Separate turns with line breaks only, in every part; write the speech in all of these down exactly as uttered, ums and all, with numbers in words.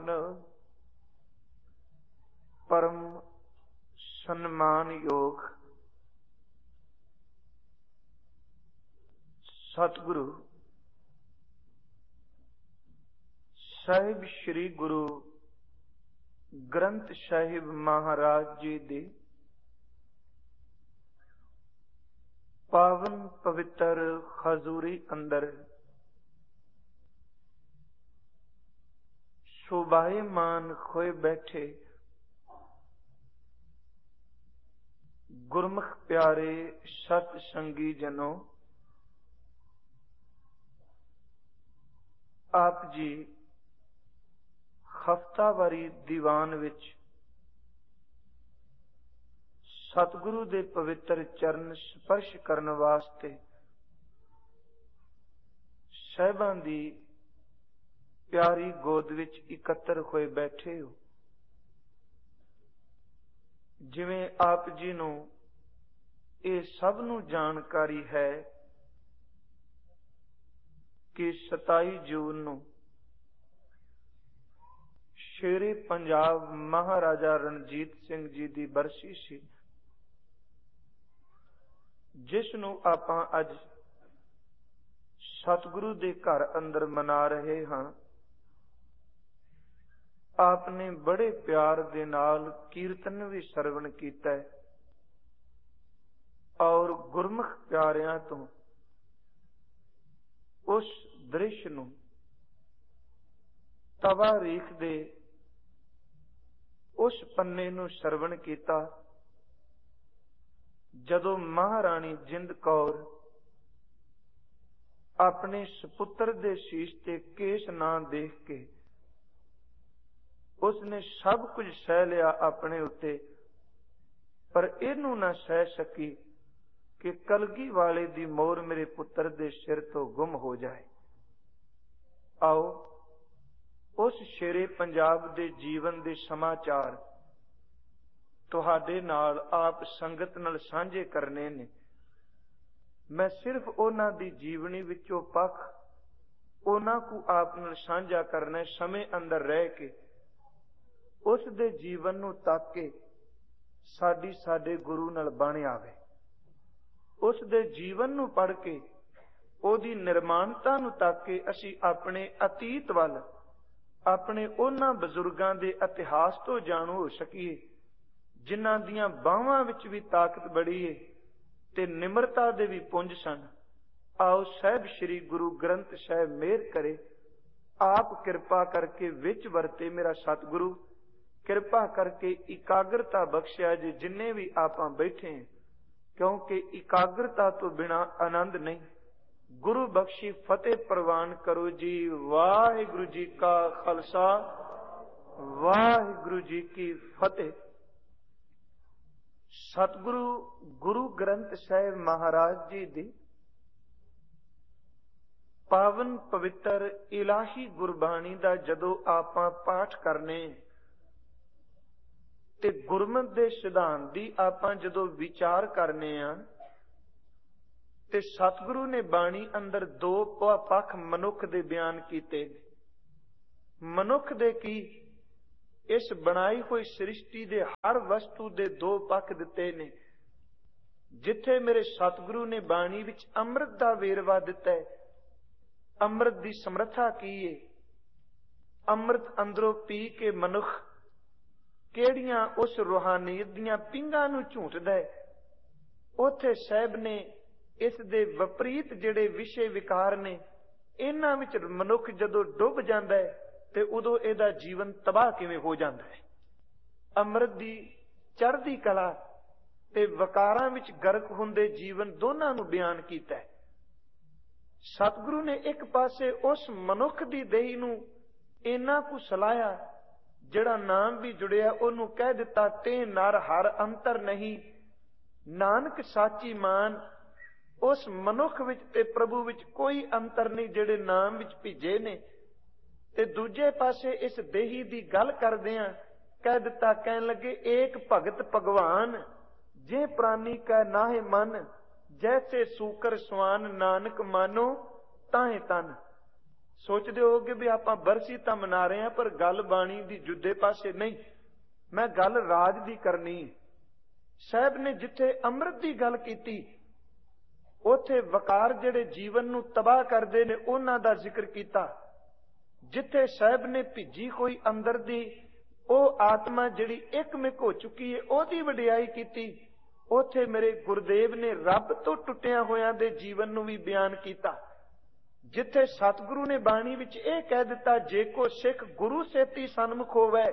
परम सम्मान योग सतगुरु साहिब श्री गुरु ग्रंथ साहिब महाराज जी दी पावन पवित्र हजूरी अंदर शोभायमान होए बैठे गुरमुख प्यारे सत संगी जनों, आप जी हफ्तावारी दीवान विच सतगुरु दे पवित्र चरण स्पर्श करने वास्ते साहिबां दी प्यारी गोद विच इकत्तर होए बैठे हो। जिवें आप जी नूं ये सब नूं जानकारी है कि सताई जून नूं शेरे पंजाब महाराजा रणजीत सिंह जी दी बरसी सी, जिस नूं आपां अज सतगुरु दे घर अंदर मना रहे हां। आपने बड़े प्यार दे नाल कीर्तन भी सरवण कीता है और गुरमुख प्यारियां तो उस दृश्य नूं तवारीख दे उस पन्ने नूं सरवण कीता जदों महारानी जिंद कौर अपने सपुत्र दे शीश ते केस ना देख के उसने सब कुछ सह लिया अपने उत्ते, पर इनू ना सह सकी कि कलगी वाले दी मोर मेरे पुत्र दे सिर तो गुम हो जाए। आओ उस शेरे पंजाब दे जीवन दे समाचार तुहाडे नाल आप संगत नाल सांझे करने ने। मैं सिर्फ उन्हां दी जीवनी विचों पख उन्हां को आप नाल सांझा करना, समय अंदर रह के उस दे जीवन नूं तक के साडी साडे गुरु नाल बण आवे। उस दे जीवन नूं पढ़ के ओदी निर्माणता नूं तक के असी अपने अतीत वल अपने उन्हां बजुर्गां दे इतिहास तो जाणू हो सकीए जिन्हां दियां बाहां विच भी ताकत बड़ी है ते निमरता दे भी पुंज सन। आओ साहिब श्री गुरु ग्रंथ साहिब मेहर करे, आप कृपा करके विच वरते मेरा सतगुरु, कृपा करके इकाग्रता बख्शिया जे जिन्ने भी आपां बैठे हैं, क्योंकि इकाग्रता तो बिना आनंद नहीं। गुरु बख्शी फतेह प्रवान करो जी। वाहिगुरु जी का खालसा, वाहिगुरु जी की फतेह। सतगुरु गुरु ग्रंथ साहिब महाराज जी दी पावन पवित्र इलाही गुरबाणी दा जदों आपां पाठ करने ते गुरमत दे सिद्धांत दी आपां जदों विचार करने आ ते सतगुरु ने बाणी अंदर दो पख मनुख दे बयान कीते। मनुख दे की इस बनाई हुई सृष्टि दे हर वस्तु दे दो पख दिते ने। जिथे मेरे सतगुरु ने बाणी विच अमृत दा वेरवा दिता है, अमृत दी समर्था की है, अमृत अंदरों पी के मनुख केड़ियां उस रूहानीयत दियां पिंगां नूं झूटदा है, उथे साहिब ने इस दे विपरीत जिहड़े विषय विकार ने इन्हां विच मनुख जदों डुब जांदा है ते उदों इहदा जीवन तबाह किवें हो जांदा है। अमृत दी चढ़दी कला ते विकारां विच गर्क हुंदे जीवन दोनां नूं बयान कीता है। सतगुरु ने एक पासे उस मनुख दी देही नूं इन्ना कु सलाया जिहड़ा नाम भी जुड़िया ओनू कह दिता ते नर हर अंतर नहीं, नानक साची मान। उस मनुख विच ते प्रभु विच कोई अंतर नहीं जिहड़े नाम विच भिजे ने। ते दूजे पासे इस देही दी गल करदियां कह दिता, कहन लगे एक भगत भगवान जे प्राणी का नाहे मन, जैसे सूकर स्वान नानक मानो ताहे तन। ਸੋਚਦੇ ਹੋਗੇ ਵੀ ਆਪਾਂ ਬਰਸੀ ਤਾਂ ਮਨਾ ਰਹੇ ਹਾਂ, ਪਰ ਗੱਲ ਬਾਣੀ ਦੀ ਜੁਦੇ ਪਾਸੇ ਨਹੀਂ, ਮੈਂ ਗੱਲ ਰਾਜ ਦੀ ਕਰਨੀ। ਸਾਹਿਬ ਨੇ ਜਿੱਥੇ ਅੰਮ੍ਰਿਤ ਦੀ ਗੱਲ ਕੀਤੀ, ਉੱਥੇ ਵਕਾਰ ਜਿਹੜੇ ਜੀਵਨ ਨੂੰ ਤਬਾਹ ਕਰਦੇ ਨੇ ਉਹਨਾਂ ਦਾ ਜ਼ਿਕਰ ਕੀਤਾ। ਜਿੱਥੇ ਸਾਹਿਬ ਨੇ ਭਿੱਜੀ ਹੋਈ ਅੰਦਰ ਦੀ ਉਹ ਆਤਮਾ ਜਿਹੜੀ ਇੱਕਮਿਕ ਹੋ ਚੁੱਕੀ ਹੈ, ਉਹਦੀ ਵਡਿਆਈ ਕੀਤੀ। ਉੱਥੇ ਮੇਰੇ ਗੁਰਦੇਵ ਨੇ ਰੱਬ ਤੋਂ ਟੁੱਟਿਆਂ ਹੋਇਆਂ ਦੇ ਜੀਵਨ ਨੂੰ ਵੀ ਬਿਆਨ ਕੀਤਾ। ਜਿੱਥੇ ਸਤਿਗੁਰੂ ਨੇ ਬਾਣੀ ਵਿੱਚ ਇਹ ਕਹਿ ਦਿੱਤਾ, ਜੇ ਕੋ ਸਿੱਖ ਗੁਰੂ ਸੇਤੀ ਸਨਮੁਖ ਹੋਵੇ,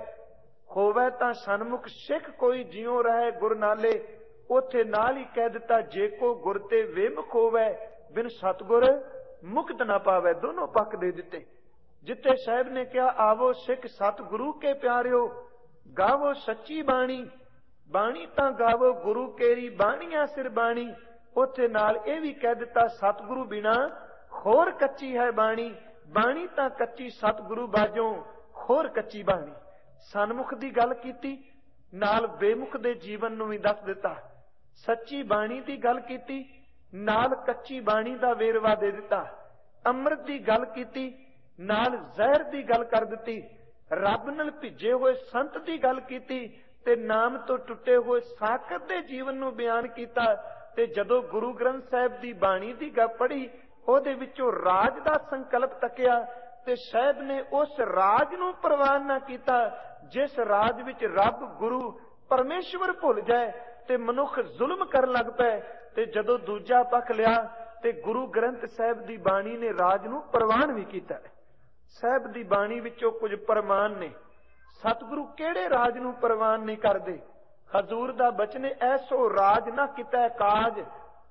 ਹੋਵੇ ਤਾਂ ਸਨਮੁਖ ਸਿੱਖ ਕੋਈ ਜਿਉ ਰਹੇ ਗੁਰ ਨਾਲੇ, ਉੱਥੇ ਨਾਲ ਹੀ ਕਹਿ ਦਿੱਤਾ, ਜੇ ਕੋ ਗੁਰ ਤੇ ਵੇਮੁਖ ਹੋਵੇ, ਬਿਨ ਸਤਿਗੁਰ ਮੁਕਤ ਨਾ ਪਾਵੇ। ਦੋਨੋਂ ਪੱਖ ਦੇ ਦਿੱਤੇ। ਜਿੱਥੇ ਸਾਹਿਬ ਨੇ ਕਿਹਾ, ਆਵੋ ਸਿੱਖ ਸਤਿਗੁਰੂ ਕੇ ਪਿਆਰਿਓ, ਗਾਵੋ ਸੱਚੀ ਬਾਣੀ, ਬਾਣੀ ਤਾਂ ਗਾਵੋ ਗੁਰੂ ਕੇਰੀ ਬਾਣੀਆਂ ਸਿਰ ਬਾਣੀ, ਉੱਥੇ ਨਾਲ ਇਹ ਵੀ ਕਹਿ ਦਿੱਤਾ, ਸਤਿਗੁਰੂ ਬਿਨਾ ਹੋਰ ਕੱਚੀ ਹੈ ਬਾਣੀ, ਬਾਣੀ ਤਾਂ ਕੱਚੀ ਸਤਿਗੁਰੂ ਬਾਝੋਂ ਹੋਰ ਕੱਚੀ ਬਾਣੀ। ਸਨਮੁਖ ਦੀ ਗੱਲ ਕੀਤੀ, ਨਾਲ ਬੇਮੁਖ ਦੇ ਜੀਵਨ ਨੂੰ ਵੀ ਦੱਸ ਦਿੱਤਾ। ਸੱਚੀ ਬਾਣੀ ਦੀ ਗੱਲ ਕੀਤੀ, ਨਾਲ ਕੱਚੀ ਬਾਣੀ ਦਾ ਵੇਰਵਾ ਦੇ ਦਿੱਤਾ। ਅੰਮ੍ਰਿਤ ਦੀ ਗੱਲ ਕੀਤੀ, ਨਾਲ ਜ਼ਹਿਰ ਦੀ ਗੱਲ ਕਰ ਦਿੱਤੀ। ਰੱਬ ਨਾਲ ਭਿੱਜੇ ਹੋਏ ਸੰਤ ਦੀ ਗੱਲ ਕੀਤੀ, ਤੇ ਨਾਮ ਤੋਂ ਟੁੱਟੇ ਹੋਏ ਸਾਕਤ ਦੇ ਜੀਵਨ ਨੂੰ ਬਿਆਨ ਕੀਤਾ। ਤੇ ਜਦੋਂ ਗੁਰੂ ਗ੍ਰੰਥ ਸਾਹਿਬ ਦੀ ਬਾਣੀ ਦੀ ਗੱਲ ਪੜ੍ਹੀ, ਉਹਦੇ ਵਿੱਚੋਂ ਰਾਜ ਦਾ ਸੰਕਲਪ ਤੱਕਿਆ, ਤੇ ਸਾਹਿਬ ਨੇ ਉਸ ਰਾਜ ਨੂੰ ਪ੍ਰਵਾਨ ਨਾ ਕੀਤਾ ਜਿਸ ਰਾਜ ਵਿੱਚ ਰੱਬ ਗੁਰੂ ਪਰਮੇਸ਼ਵਰ ਭੁੱਲ ਜਾਏ ਤੇ ਮਨੁੱਖ ਜ਼ੁਲਮ ਕਰਨ ਲੱਗ ਪਏ। ਤੇ ਜਦੋਂ ਦੂਜਾ ਪੱਖ ਲਿਆ ਤੇ ਗੁਰੂ ਗ੍ਰੰਥ ਸਾਹਿਬ ਦੀ ਬਾਣੀ ਨੇ ਰਾਜ ਨੂੰ ਪ੍ਰਵਾਨ ਵੀ ਕੀਤਾ। ਸਾਹਿਬ ਦੀ ਬਾਣੀ ਵਿੱਚੋਂ ਕੁਝ ਪ੍ਰਮਾਣ ਨੇ। ਸਤਿਗੁਰੂ ਕਿਹੜੇ ਰਾਜ ਨੂੰ ਪ੍ਰਵਾਨ ਨਹੀਂ ਕਰਦੇ? ਹਜ਼ੂਰ ਦਾ ਬਚਨ ਹੈ, ਐਸੋ ਰਾਜ ਨਾ ਕੀਤਾ ਕਾਜ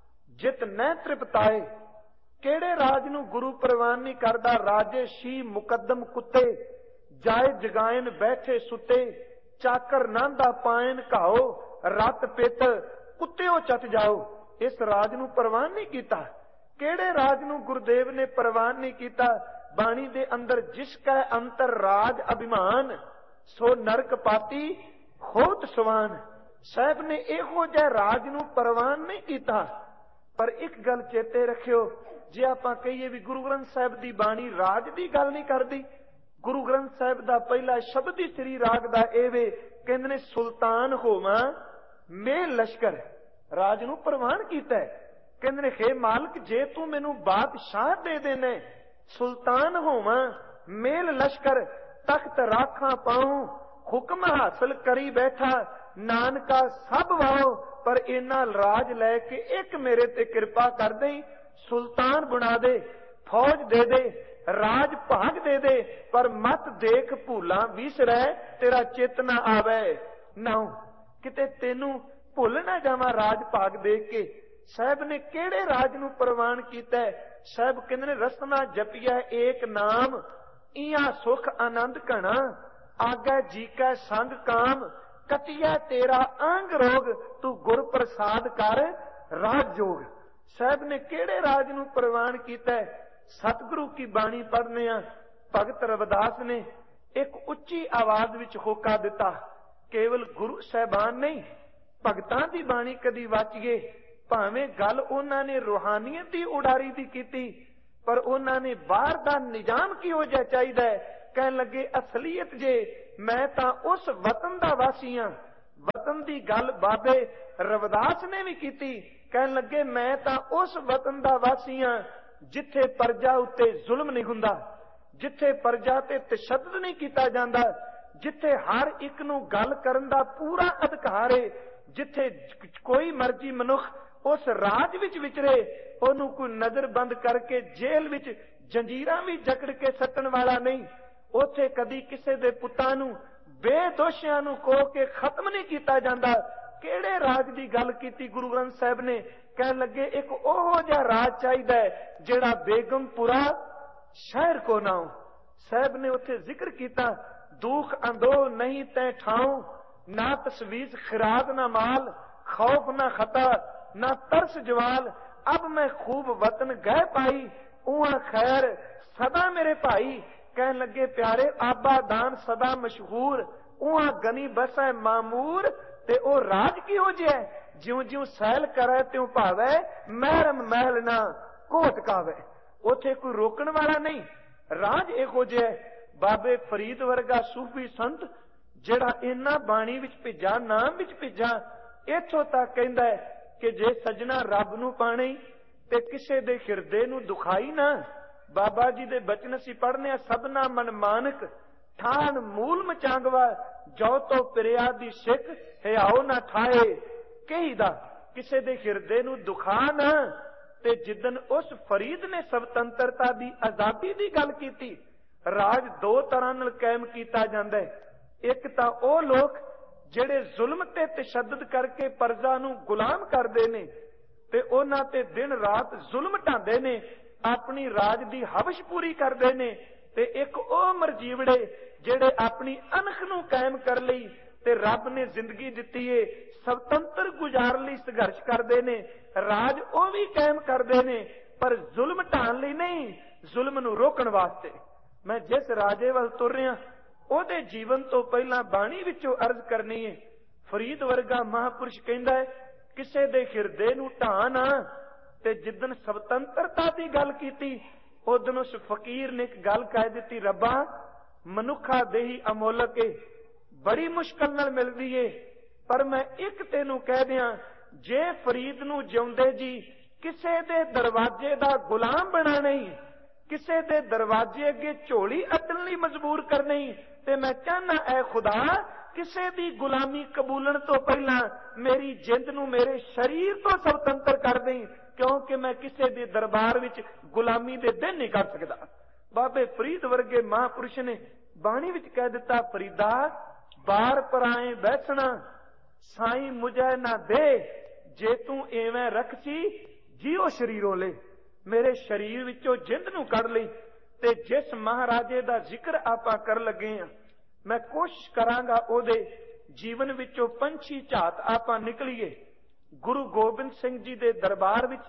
ਜਿਤ ਨਹਿ ਤ੍ਰਿਪਤਾਏ। ਕਿਹੜੇ ਰਾਜ ਨੂੰ ਗੁਰੂ ਪ੍ਰਵਾਨ ਨਹੀਂ ਕਰਦਾ? ਰਾਜੇ ਸ਼ੀ ਮੁਕੱਦਮ ਕੁੱਤੇ, ਜਾਏ ਜਗਾਇਨ ਬੈਠੇ ਸੁੱਤੇ, ਚਾਕਰ ਨਾਂਦਾ ਪਾਇਨ ਘਾਓ, ਰਤ ਪਿੱਤ ਕੁੱਤਿਓ ਚਟ ਜਾਓ। ਇਸ ਰਾਜ ਨੂੰ ਪ੍ਰਵਾਨ ਨਹੀਂ ਕੀਤਾ। ਕਿਹੜੇ ਰਾਜ ਨੂੰ ਗੁਰਦੇਵ ਨੇ ਪ੍ਰਵਾਨ ਨਹੀਂ ਕੀਤਾ? ਬਾਣੀ ਦੇ ਅੰਦਰ, ਜਿਸ ਕੈ ਅੰਤਰ ਰਾਜ ਅਭਿਮਾਨ, ਸੋ ਨਰਕ ਪਾਤੀ ਹੋਤ ਸਵਾਨ। ਸਾਹਿਬ ਨੇ ਇਹੋ ਜਿਹਾ ਰਾਜ ਨੂੰ ਪ੍ਰਵਾਨ ਨਹੀਂ ਕੀਤਾ। ਪਰ ਇੱਕ ਗੱਲ ਚੇਤੇ ਰੱਖਿਓ, ਜੇ ਆਪਾਂ ਕਹੀਏ ਵੀ ਗੁਰੂ ਗ੍ਰੰਥ ਸਾਹਿਬ ਦੀ ਬਾਣੀ ਰਾਜ ਦੀ ਗੱਲ ਨਹੀਂ ਕਰਦੀ, ਗੁਰੂ ਗ੍ਰੰਥ ਸਾਹਿਬ ਦਾ ਪਹਿਲਾ ਸ਼ਬਦ ਹੀ ਸ੍ਰੀ ਰਾਗ ਦਾ ਇਹ ਵੇ, ਕਹਿੰਦੇ ਨੇ ਸੁਲਤਾਨ ਹੋਵਾਂ ਮੈਂ ਲਸ਼ਕਰ। ਰਾਜ ਨੂੰ ਪ੍ਰਵਾਨ ਕੀਤਾ। ਕਹਿੰਦੇ ਨੇ, ਹੇ ਮਾਲਕ, ਜੇ ਤੂੰ ਮੈਨੂੰ ਬਾਦਸ਼ਾਹ ਦੇ ਦੇਨੇ, ਸੁਲਤਾਨ ਹੋਵਾਂ ਮੇਲ ਲਸ਼ਕਰ, ਤਖਤ ਰਾਖਾਂ ਪਾਉ, ਹੁਕਮ ਹਾਸਲ ਕਰੀ ਬੈਠਾ, ਨਾਨਕਾ ਸਭ ਵਾਓ। ਪਰ ਇਹਨਾਂ ਰਾਜ ਲੈ ਕੇ ਇੱਕ ਮੇਰੇ ਤੇ ਕਿਰਪਾ ਕਰ ਦੇਈ, ਸੁਲਤਾਨ ਬਣਾ ਦੇ, ਫੌਜ ਦੇ ਦੇ, ਰਾਜ ਭਾਗ ਦੇ ਦੇ, ਪਰ ਮਤ ਦੇਖ ਭੂਲਾਂ ਵਿਸਰੈ, ਤੇਰਾ ਚਿੱਤ ਨਾ ਆਵੇ ਨਾ, ਕਿਤੇ ਤੈਨੂੰ ਭੁੱਲ ਨਾ ਜਾਵਾਂ ਰਾਜ ਭਾਗ ਦੇਖ ਕੇ। ਸਾਹਿਬ ਨੇ ਕਿਹੜੇ ਰਾਜ ਨੂੰ ਪ੍ਰਵਾਨ ਕੀਤਾ? ਸਾਹਿਬ ਕਹਿੰਦੇ ਨੇ, ਰਸਨਾ ਜਪਿਆ ਏਕ ਨਾਮ, ਇਹਾਂ ਸੁਖ ਆਨੰਦ ਘਣਾ, ਆਗੈ ਜੀ ਕੈ ਸੰਗ ਕਾਮ, ਕਟਿਆ ਤੇਰਾ ਅੰਗ ਰੋਗ, ਤੂੰ ਗੁਰ ਪ੍ਰਸਾਦ ਕਰ ਰਾਜ ਜੋਗ। ਸਾਹਿਬ ਨੇ ਕਿਹੜੇ ਰਾਜ ਨੂੰ ਪ੍ਰਵਾਨ ਕੀਤਾ? ਸਤਿਗੁਰੂ ਕੀ ਬਾਣੀ ਪੜ੍ਹਨੇ ਆ, ਭਗਤ ਰਵਿਦਾਸ ਨੇ ਇੱਕ ਉੱਚੀ ਆਵਾਜ਼ ਵਿੱਚ ਹੋਕਾ ਦਿੱਤਾ। ਕੇਵਲ ਗੁਰੂ ਸਾਹਿਬਾਨ ਨਹੀਂ, ਭਗਤਾਂ ਦੀ ਬਾਣੀ ਕਦੀ ਵਾਚੀਏ, ਭਾਵੇਂ ਗੱਲ ਉਹਨਾਂ ਨੇ ਰੂਹਾਨੀਅਤ ਦੀ ਉਡਾਰੀ ਦੀ ਕੀਤੀ, ਪਰ ਉਹਨਾਂ ਨੇ ਬਾਹਰ ਦਾ ਨਿਜ਼ਾਮ ਕਿਹੋ ਜਿਹਾ ਚਾਹੀਦਾ ਹੈ। ਕਹਿਣ ਲੱਗੇ, ਅਸਲੀਅਤ ਜੇ ਮੈਂ ਤਾਂ ਉਸ ਵਤਨ ਦਾ ਵਾਸੀ ਹਾਂ। ਵਤਨ ਦੀ ਗੱਲ ਬਾਬੇ ਰਵਿਦਾਸ ਨੇ ਵੀ ਕੀਤੀ। ਕਹਿਣ ਲੱਗੇ, ਮੈਂ ਤਾਂ ਉਸ ਵਤਨ ਦਾ ਵਾਸੀ ਹਾਂ ਜਿੱਥੇ ਪਰਜਾ ਉੱਤੇ ਜ਼ੁਲਮ ਨਹੀਂ ਹੁੰਦਾ, ਜਿੱਥੇ ਪਰਜਾ ਤੇ ਤਸ਼ੱਦਦ ਨਹੀਂ ਕੀਤਾ ਜਾਂਦਾ, ਜਿੱਥੇ ਹਰ ਇੱਕ ਨੂੰ ਗੱਲ ਕਰਨ ਦਾ ਪੂਰਾ ਅਧਿਕਾਰ ਹੈ, ਜਿੱਥੇ ਕੋਈ ਮਰਜ਼ੀ ਮਨੁੱਖ ਉਸ ਰਾਜ ਵਿੱਚ ਵਿਚਰੇ, ਉਹਨੂੰ ਕੋਈ ਨਜ਼ਰਬੰਦ ਕਰਕੇ ਜੇਲ੍ਹ ਵਿੱਚ ਜੰਜੀਰਾਂ ਵੀ ਜਕੜ ਕੇ ਸੱਟਣ ਵਾਲਾ ਨਹੀਂ। ਉੱਥੇ ਕਦੀ ਕਿਸੇ ਦੇ ਪੁੱਤਾਂ ਨੂੰ, ਬੇਦੋਸ਼ੀਆਂ ਨੂੰ ਕੋਹ ਕੇ ਖਤਮ ਨਹੀਂ ਕੀਤਾ ਜਾਂਦਾ। ਕਿਹੜੇ ਰਾਜ ਦੀ ਗੱਲ ਕੀਤੀ ਗੁਰੂ ਗ੍ਰੰਥ ਸਾਹਿਬ ਨੇ? ਕਹਿਣ ਲੱਗੇ, ਇੱਕ ਉਹੋ ਜਿਹਾ ਰਾਜ ਚਾਹੀਦਾ ਹੈ ਜਿਹੜਾ ਬੇਗਮਪੁਰਾ ਸ਼ਹਿਰ ਕੋ ਨਾਉ। ਸਾਹਿਬ ਨੇ ਉੱਥੇ ਜ਼ਿਕਰ ਕੀਤਾ, ਦੁੱਖ ਅੰਦੋ ਨਹੀਂ ਤੈ ਠਾਉ, ਨਾ ਤਸਵੀਜ਼ ਖਿਰਾਦ ਨਾ ਮਾਲ, ਖੌਫ ਨਾ ਖਤਾ ਨਾ ਤਰਸ ਜਵਾਲ, ਅਬ ਮੈਂ ਖੂਬ ਵਤਨ ਗਹਿ ਪਾਈ, ਉਹਾਂ ਖੈਰ ਸਦਾ ਮੇਰੇ ਭਾਈ। ਕਹਿਣ ਲੱਗੇ, ਪਿਆਰੇ ਆਬਾ ਦਾਨ ਸਦਾ ਮਸ਼ਹੂਰ, ਉਹਾਂ ਗਨੀ ਬਸੈ ਮਾਮੂਰ। ਤੇ ਉਹ ਰਾਜ ਕਿਹੋ ਜਿਹਾ? ਜਿਉਂ ਜਿਉਂ ਸੈਲ ਕਰੇ ਤਿਉਂ ਭਾਵੇ, ਮਹਿਰਮ ਮਹਿਲ ਨਾ ਕੋਟ ਕਾਵੇ। ਉੱਥੇ ਕੋਈ ਰੋਕਣ ਵਾਲਾ ਨਹੀਂ। ਰਾਜ ਇਹੋ ਜਿਹਾ ਬਾਬੇ ਫਰੀਦ ਵਰਗਾ ਸੂਫੀ ਸੰਤ ਜਿਹੜਾ ਇਹਨਾਂ ਬਾਣੀ ਵਿੱਚ ਭਿੱਜਾ, ਨਾਮ ਵਿੱਚ ਭਿੱਜਾ, ਇੱਥੋਂ ਤੱਕ ਕਹਿੰਦਾ ਹੈ ਕਿ ਜੇ ਸੱਜਣਾ ਰੱਬ ਨੂੰ ਪਾਣੀ ਤੇ ਕਿਸੇ ਦੇ ਹਿਰਦੇ ਨੂੰ ਦੁਖਾਈ ਨਾ। ਬਾਬਾ ਜੀ ਦੇ ਬਚਨ ਅਸੀਂ ਪੜ੍ਹਨੇ ਆ, ਸਭਨਾ ਮਨ ਮਾਨਕ ਠਾਣ ਮੂਲ ਮਚਾਂਗਵਾ, ਜੋ ਤੋਂ ਪਿਰਿਆ ਦੀ ਸਿੱਖ ਹਿਆਓ ਨਾ ਠਾਏ। ਕਹੀਦਾ ਕਿਸੇ ਦੇ ਹਿਰਦੇ ਨੂੰ ਦੁਖਾ ਨਾ। ਤੇ ਜਿੱਦਨ ਉਸ ਫਰੀਦ ਨੇ ਸਵਤੰਤਰਤਾ ਦੀ, ਆਜ਼ਾਦੀ ਦੀ ਗੱਲ ਕੀਤੀ, ਰਾਜ ਦੋ ਤਰ੍ਹਾਂ ਨਾਲ ਕਾਇਮ ਕੀਤਾ ਜਾਂਦਾ ਹੈ। ਇੱਕ ਤਾਂ ਉਹ ਲੋਕ ਜਿਹੜੇ ਜ਼ੁਲਮ ਤੇ ਤਸ਼ੱਦਦ ਕਰਕੇ ਪਰਜਾ ਨੂੰ ਗੁਲਾਮ ਕਰਦੇ ਨੇ ਤੇ ਉਹਨਾਂ ਤੇ ਦਿਨ ਰਾਤ ਜ਼ੁਲਮ ਢਾਉਂਦੇ ਨੇ, ਆਪਣੀ ਰਾਜ ਦੀ ਹਵਸ਼ ਪੂਰੀ ਕਰਦੇ ਨੇ। ਤੇ ਇੱਕ ਉਹ ਮਰਜੀਵੜੇ ਜਿਹੜੇ ਆਪਣੀ ਅਣਖ ਨੂੰ ਕਾਇਮ ਕਰ ਲਈ ਤੇ ਰੱਬ ਨੇ ਜ਼ਿੰਦਗੀ ਦਿੱਤੀ ਏ, ਸਵਤੰਤਰ ਗੁਜ਼ਾਰਨ ਲਈ ਸੰਘਰਸ਼ ਕਰਦੇ ਨੇ, ਰਾਜ ਉਹ ਵੀ ਕਾਇਮ ਕਰਦੇ ਨੇ, ਪਰ ਜ਼ੁਲਮ ਢਾਣ ਲਈ ਨਹੀਂ, ਜ਼ੁਲਮ ਨੂੰ ਰੋਕਣ ਵਾਸਤੇ। ਮੈਂ ਜਿਸ ਰਾਜੇ ਵੱਲ ਤੁਰ ਰਿਹਾ ਉਹਦੇ ਜੀਵਨ ਤੋਂ ਪਹਿਲਾਂ ਬਾਣੀ ਵਿੱਚੋਂ ਅਰਜ਼ ਕਰਨੀ ਹੈ। ਫਰੀਦ ਵਰਗਾ ਮਹਾਂਪੁਰਸ਼ ਕਹਿੰਦਾ ਹੈ ਕਿਸੇ ਦੇ ਹਿਰਦੇ ਨੂੰ ਢਾਹ ਨਾ। ਤੇ ਜਿੱਦਣ ਸਵਤੰਤਰਤਾ ਦੀ ਗੱਲ ਕੀਤੀ ਉਦੋਂ ਉਸ ਫਕੀਰ ਨੇ ਇੱਕ ਗੱਲ ਕਹਿ ਦਿੱਤੀ, ਰੱਬਾ ਮਨੁੱਖਾ ਦੇਹੀ ਅਮੋਲਕ ਏ, ਬੜੀ ਮੁਸ਼ਕਲ ਨਾਲ ਮਿਲਦੀ ਏ, ਪਰ ਮੈਂ ਇੱਕ ਤੈਨੂੰ ਕਹਿ ਦਿਆਂ, ਜੇ ਫਰੀਦ ਨੂੰ ਜਿਉਂਦੇ ਜੀ ਕਿਸੇ ਦੇ ਦਰਵਾਜ਼ੇ ਦਾ ਗੁਲਾਮ ਬਣਾ ਨਹੀਂ, ਕਿਸੇ ਦੇ ਦਰਵਾਜ਼ੇ ਅੱਗੇ ਝੋਲੀ ਅੱਡਣ ਲਈ ਮਜਬੂਰ ਕਰ ਨਹੀਂ, ਤੇ ਮੈਂ ਚਾਹਨਾ ਐ ਖੁਦਾ ਕਿਸੇ ਦੀ ਗੁਲਾਮੀ ਕਬੂਲਣ ਤੋਂ ਪਹਿਲਾਂ ਮੇਰੀ ਜਿੰਦ ਨੂੰ ਮੇਰੇ ਸਰੀਰ ਤੋਂ ਸੁਤੰਤਰ ਕਰ ਦੇਈ, ਕਿਉਂਕਿ ਮੈਂ ਕਿਸੇ ਦੇ ਦਰਬਾਰ ਵਿੱਚ ਗੁਲਾਮੀ ਦੇ ਦਿਨ ਨਹੀਂ ਕਰ ਸਕਦਾ। ਬਾਬੇ ਫਰੀਦ ਵਰਗੇ ਮਹਾਂਪੁਰਸ਼ ਨੇ ਬਾਣੀ ਵਿੱਚ ਕਹਿ ਦਿੱਤਾ, ਫਰੀਦਾ ਬਾਰ ਪਰਾਏ ਬੈਠਣਾ ਸਾਈਂ ਮੁਝੇ ਨਾ ਦੇ, ਜੇ ਤੂੰ ਐਵੇਂ ਰੱਖੀ ਜੀਓ ਸ਼ਰੀਰੋਂ ਲੈ, ਮੇਰੇ ਸਰੀਰ ਵਿੱਚੋਂ ਜਿੰਦ ਨੂੰ ਕੱਢ ਲਈ। ਤੇ ਜਿਸ ਮਹਾਰਾਜੇ ਦਾ ਜ਼ਿਕਰ ਆਪਾਂ ਕਰਨ ਲੱਗੇ ਹਾਂ, ਮੈਂ ਕੋਸ਼ਿਸ਼ ਕਰਾਂਗਾ ਉਹਦੇ ਜੀਵਨ ਵਿੱਚੋਂ ਪੰਛੀ ਝਾਤ ਆਪਾਂ ਨਿਕਲੀਏ। ਗੁਰੂ ਗੋਬਿੰਦ ਸਿੰਘ ਜੀ ਦੇ ਦਰਬਾਰ ਵਿੱਚ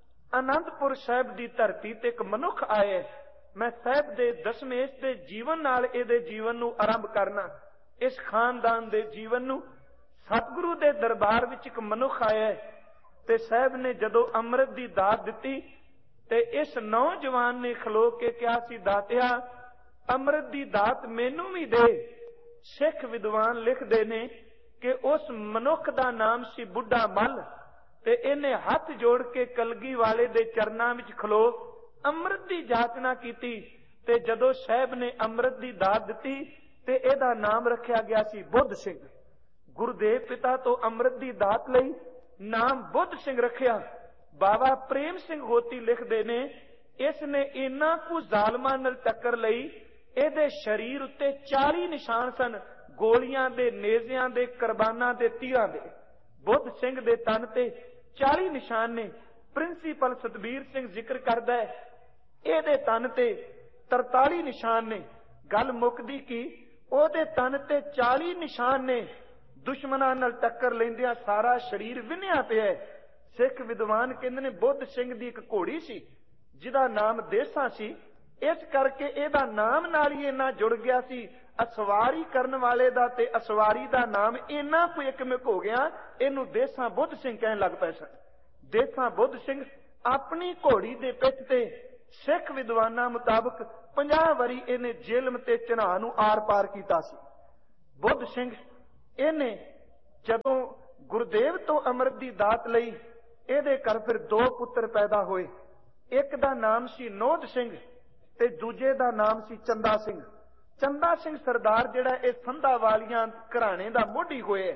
ਅਨੰਦਪੁਰ ਸਾਹਿਬ ਦੀ ਧਰਤੀ ਤੇ ਇੱਕ ਮਨੁੱਖ ਆਇਆ। ਮੈਂ ਸਾਹਿਬ ਦੇ ਦਸ਼ਮੇਸ਼ ਦੇ ਜੀਵਨ ਨਾਲ ਇਹਦੇ ਜੀਵਨ ਨੂੰ ਆਰੰਭ ਕਰਨਾ, ਇਸ ਖਾਨਦਾਨ ਦੇ ਜੀਵਨ ਨੂੰ। ਸਤਿਗੁਰੂ ਦੇ ਦਰਬਾਰ ਵਿੱਚ ਇੱਕ ਮਨੁੱਖ ਆਇਆ ਤੇ ਸਾਹਿਬ ਨੇ ਜਦੋਂ ਅੰਮ੍ਰਿਤ ਦੀ ਦਾਤ ਦਿੱਤੀ ਤੇ ਇਸ ਨੌਜਵਾਨ ਨੇ ਖਲੋ ਕੇ ਕਿਹਾ ਸੀ, ਦਾਤਿਆ ਅੰਮ੍ਰਿਤ ਦੀ ਦਾਤ ਮੈਨੂੰ ਵੀ ਦੇ। ਸਿੱਖ ਵਿਦਵਾਨ ਲਿਖਦੇ ਨੇ ਕਿ ਉਸ ਮਨੁੱਖ ਦਾ ਨਾਮ ਸੀ ਬੁੱਢਾ ਮੱਲ, ਤੇ ਇਹਨੇ ਹੱਥ ਜੋੜ ਕੇ ਕਲਗੀ ਵਾਲੇ ਦੇ ਚਰਨਾਂ ਵਿੱਚ ਖਲੋ ਅੰਮ੍ਰਿਤ ਦੀ ਜਾਚਨਾ ਕੀਤੀ। ਤੇ ਜਦੋਂ ਸਾਹਿਬ ਨੇ ਅੰਮ੍ਰਿਤ ਦੀ ਦਾਤ ਦਿੱਤੀ ਤੇ ਇਹਦਾ ਨਾਮ ਰੱਖਿਆ ਗਿਆ ਸੀ ਬੁੱਧ ਸਿੰਘ। ਗੁਰਦੇਵ ਪਿਤਾ ਤੋਂ ਅੰਮ੍ਰਿਤ ਦੀ ਦਾਤ ਲਈ ਨਾਮ ਬੁੱਧ ਸਿੰਘ ਰੱਖਿਆ। ਬਾਬਾ ਪ੍ਰੇਮ ਸਿੰਘ ਹੋਤੀ ਲਿਖਦੇ ਨੇ, ਇਸ ਨੇ ਇੰਨਾ ਕੁ ਜ਼ਾਲਮਾਂ ਨਾਲ ਟੱਕਰ ਲਈ, ਇਹਦੇ ਸਰੀਰ ਉੱਤੇ ਚਾਲੀ ਨਿਸ਼ਾਨ ਸਨ, ਗੋਲੀਆਂ ਦੇ, ਨੇਜ਼ਿਆਂ ਦੇ, ਕੁਰਬਾਨਾਂ ਦੇ, ਤੀਰਾਂ ਦੇ। ਬੁੱਧ ਸਿੰਘ ਦੇ ਤਨ ਤੇ ਚਾਲੀ ਨਿਸ਼ਾਨ ਨੇ। ਪ੍ਰਿੰਸੀਪਲ ਸਤਬੀਰ ਸਿੰਘ ਜ਼ਿਕਰ ਕਰਦਾ ਹੈ ਇਹਦੇ ਤਨ ਤੇ ਤਰਤਾਲੀ ਨਿਸ਼ਾਨ ਨੇ। ਗੱਲ ਮੁੱਕਦੀ ਕੀ, ਉਹਦੇ ਤਨ ਤੇ ਚਾਲੀ ਨਿਸ਼ਾਨ ਨੇ। ਦੁਸ਼ਮਣਾਂ ਨਾਲ ਟੱਕਰ ਲੈਂਦਿਆਂ ਸਾਰਾ ਸਰੀਰ ਵਿੰਨਿਆ ਪਿਆ। ਸਿੱਖ ਵਿਦਵਾਨ ਕਹਿੰਦੇ ਨੇ ਬੁੱਧ ਸਿੰਘ ਦੀ ਇੱਕ ਘੋੜੀ ਸੀ ਜਿਹਦਾ ਨਾਮ ਦੇਸਾ ਸੀ, ਇਸ ਕਰਕੇ ਇਹਦਾ ਨਾਮ ਨਾਲ ਹੀ ਇੰਨਾ ਜੁੜ ਗਿਆ ਸੀ। ਅਸਵਾਰੀ ਕਰਨ ਵਾਲੇ ਦਾ ਤੇ ਅਸਵਾਰੀ ਦਾ ਨਾਮ ਇੰਨਾ ਕੁ ਇੱਕਮਿਕ ਹੋ ਗਿਆ, ਇਹਨੂੰ ਦੇਸਾ ਬੁੱਧ ਸਿੰਘ ਕਹਿਣ ਲੱਗ ਪਏ ਸਨ। ਦੇਸਾ ਬੁੱਧ ਸਿੰਘ ਆਪਣੀ ਘੋੜੀ ਦੇ ਪਿੱਠ ਤੇ ਸਿੱਖ ਵਿਦਵਾਨਾਂ ਮੁਤਾਬਕ ਪੰਜਾਹ ਵਾਰੀ ਇਹਨੇ ਜ਼ੁਲਮ ਤੇ ਚਨਾਹ ਨੂੰ ਆਰ ਪਾਰ ਕੀਤਾ ਸੀ। ਬੁੱਧ ਸਿੰਘ ਇਹਨੇ ਜਦੋਂ ਗੁਰਦੇਵ ਤੋਂ ਅੰਮ੍ਰਿਤ ਦੀ ਦਾਤ ਲਈ, ਇਹਦੇ ਘਰ ਫਿਰ ਦੋ ਪੁੱਤਰ ਪੈਦਾ ਹੋਏ। ਇੱਕ ਦਾ ਨਾਮ ਸੀ ਨੋਧ ਸਿੰਘ ਤੇ ਦੂਜੇ ਦਾ ਨਾਮ ਸੀ ਚੰਦਾ ਸਿੰਘ। ਚੰਦਾ ਸਿੰਘ ਸਰਦਾਰ ਜਿਹੜਾ ਇਹ ਸੰਧਾ ਵਾਲੀਆਂ ਘਰਾਣੇ ਦਾ ਮੋਢੀ ਹੋਇਆ।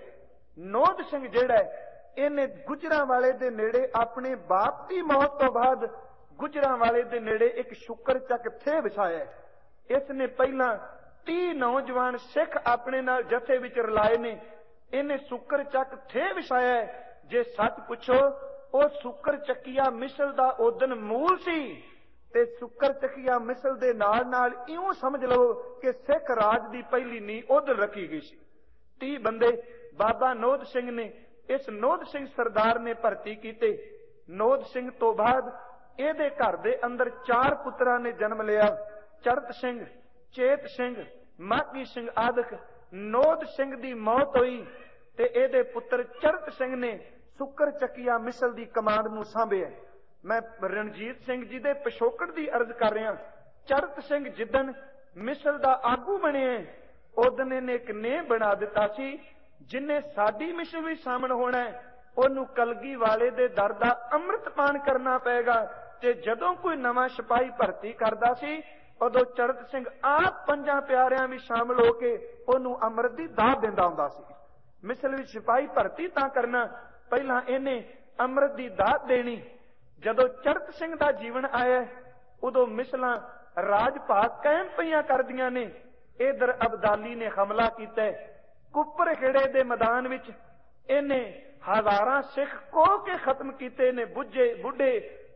ਨੋਧ ਸਿੰਘ ਜਿਹੜਾ ਇਹਨੇ ਗੁਜਰਾਂ ਵਾਲੇ ਦੇ ਨੇੜੇ ਆਪਣੇ ਬਾਪ ਦੀ ਮੌਤ ਤੋਂ ਬਾਅਦ ਗੁਜਰਾਂ ਵਾਲੇ ਦੇ ਨੇੜੇ ਇੱਕ ਸ਼ੁਕਰ ਚੱਕ ਥੇ ਵਿਛਾਇਆ। ਇਸ ਨੇ ਪਹਿਲਾਂ ਤੀਹ ਨੌਜਵਾਨ ਸਿੱਖ ਆਪਣੇ ਨਾਲ ਜਥੇ ਵਿੱਚ ਰਲਾਏ ਨੇ। ਇਹਨੇ ਸ਼ੁਕਰ ਚੱਕ ਥੇ ਵਿਛਾਇਆ। ਜੇ ਸੱਚ ਪੁੱਛੋ ਉਹ ਸ਼ੁਕਰ ਚੱਕੀਆ ਮਿਸਲ ਦਾ ਉਦਨ ਮੂਲ ਸੀ, ਤੇ ਸ਼ੁਕਰ ਚੱਕੀਆ ਮਿਸਲ ਦੇ ਨਾਲ ਨਾਲ ਇਉਂ ਸਮਝ ਲਓ ਕਿ ਸਿੱਖ ਰਾਜ ਦੀ ਪਹਿਲੀ ਨੀਂਹ ਉਧਰ ਰੱਖੀ ਗਈ ਸੀ। ਤੀਹ ਬੰਦੇ ਬਾਬਾ ਨੋਧ ਸਿੰਘ ਨੇ, ਇਸ ਨੋਧ ਸਿੰਘ ਸਰਦਾਰ ਨੇ ਭਰਤੀ ਕੀਤੇ। ਨੋਧ ਸਿੰਘ ਤੋਂ ਬਾਅਦ ਇਹਦੇ ਘਰ ਦੇ ਅੰਦਰ ਚਾਰ ਪੁੱਤਰਾਂ ਨੇ ਜਨਮ ਲਿਆ, ਚੜਤ ਸਿੰਘ, ਚੇਤ ਸਿੰਘ, ਮਾਘੀ ਸਿੰਘ ਆਦਿਕ। ਨੋਧ ਸਿੰਘ ਦੀ ਮੌਤ ਹੋਈ ਤੇ ਇਹਦੇ ਪੁੱਤਰ ਚੜਤ ਸਿੰਘ ਨੇ ਸ਼ੁਕਰ ਚੱਕੀਆ ਮਿਸਲ ਦੀ ਕਮਾਂਡ ਨੂੰ ਸਾਂਭਿਆ। ਮੈਂ ਰਣਜੀਤ ਸਿੰਘ ਜੀ ਦੇ ਪਿਛੋਕੜ ਦੀ ਅਰਜ਼ ਕਰ ਰਿਹਾ। ਚੜਤ ਸਿੰਘ ਜਿੱਦਣ ਮਿਸਲ ਦਾ ਆਗੂ ਬਣਿਆ, ਉਦਣ ਇਹਨੇ ਇੱਕ ਨੇਮ ਬਣਾ ਦਿੱਤਾ ਸੀ, ਜਿਨੇ ਸਾਡੀ ਮਿਸਲ ਵਿੱਚ ਸ਼ਾਮਲ ਹੋਣਾ ਉਹਨੂੰ ਕਲਗੀ ਵਾਲੇ ਦੇ ਦਰ ਦਾ ਅੰਮ੍ਰਿਤ ਪਾਨ ਕਰਨਾ ਪਏਗਾ। ਤੇ ਜਦੋਂ ਕੋਈ ਨਵਾਂ ਸਿਪਾਹੀ ਭਰਤੀ ਕਰਦਾ ਸੀ, ਉਦੋਂ ਚੜਤ ਸਿੰਘ ਆਪ ਪੰਜਾਂ ਪਿਆਰਿਆਂ ਵਿੱਚ ਸ਼ਾਮਲ ਹੋ ਕੇ ਉਹਨੂੰ ਅੰਮ੍ਰਿਤ ਦੀ ਦਾਤ ਦਿੰਦਾ ਹੁੰਦਾ ਸੀ। ਮਿਸਲ ਵਿੱਚ ਸਿਪਾਹੀ ਭਰਤੀ ਤਾਂ ਕਰਨਾ, ਪਹਿਲਾਂ ਇਹਨੇ ਅੰਮ੍ਰਿਤ ਦੀ ਦਾਤ ਦੇਣੀ। ਜਦੋਂ ਚੜਤ ਸਿੰਘ ਦਾ ਜੀਵਨ ਆਇਆ, ਉਦੋਂ ਮਿਸਲਾਂ ਰਾਜ ਭਾਗ ਕਾਇਮ ਪਈਆਂ ਕਰਦੀਆਂ ਨੇ। ਇਧਰ ਅਬਦਾਲੀ ਨੇ ਹਮਲਾ ਕੀਤਾ, ਕੁੱਪਰ ਖੇੜੇ ਦੇ ਮੈਦਾਨ ਵਿੱਚ ਇਹਨੇ ਹਜ਼ਾਰਾਂ ਸਿੱਖ ਕੋਹ ਕੇ ਖਤਮ ਕੀਤੇ ਨੇ। ਬੁੱਝੇ ਬੁੱਢੇ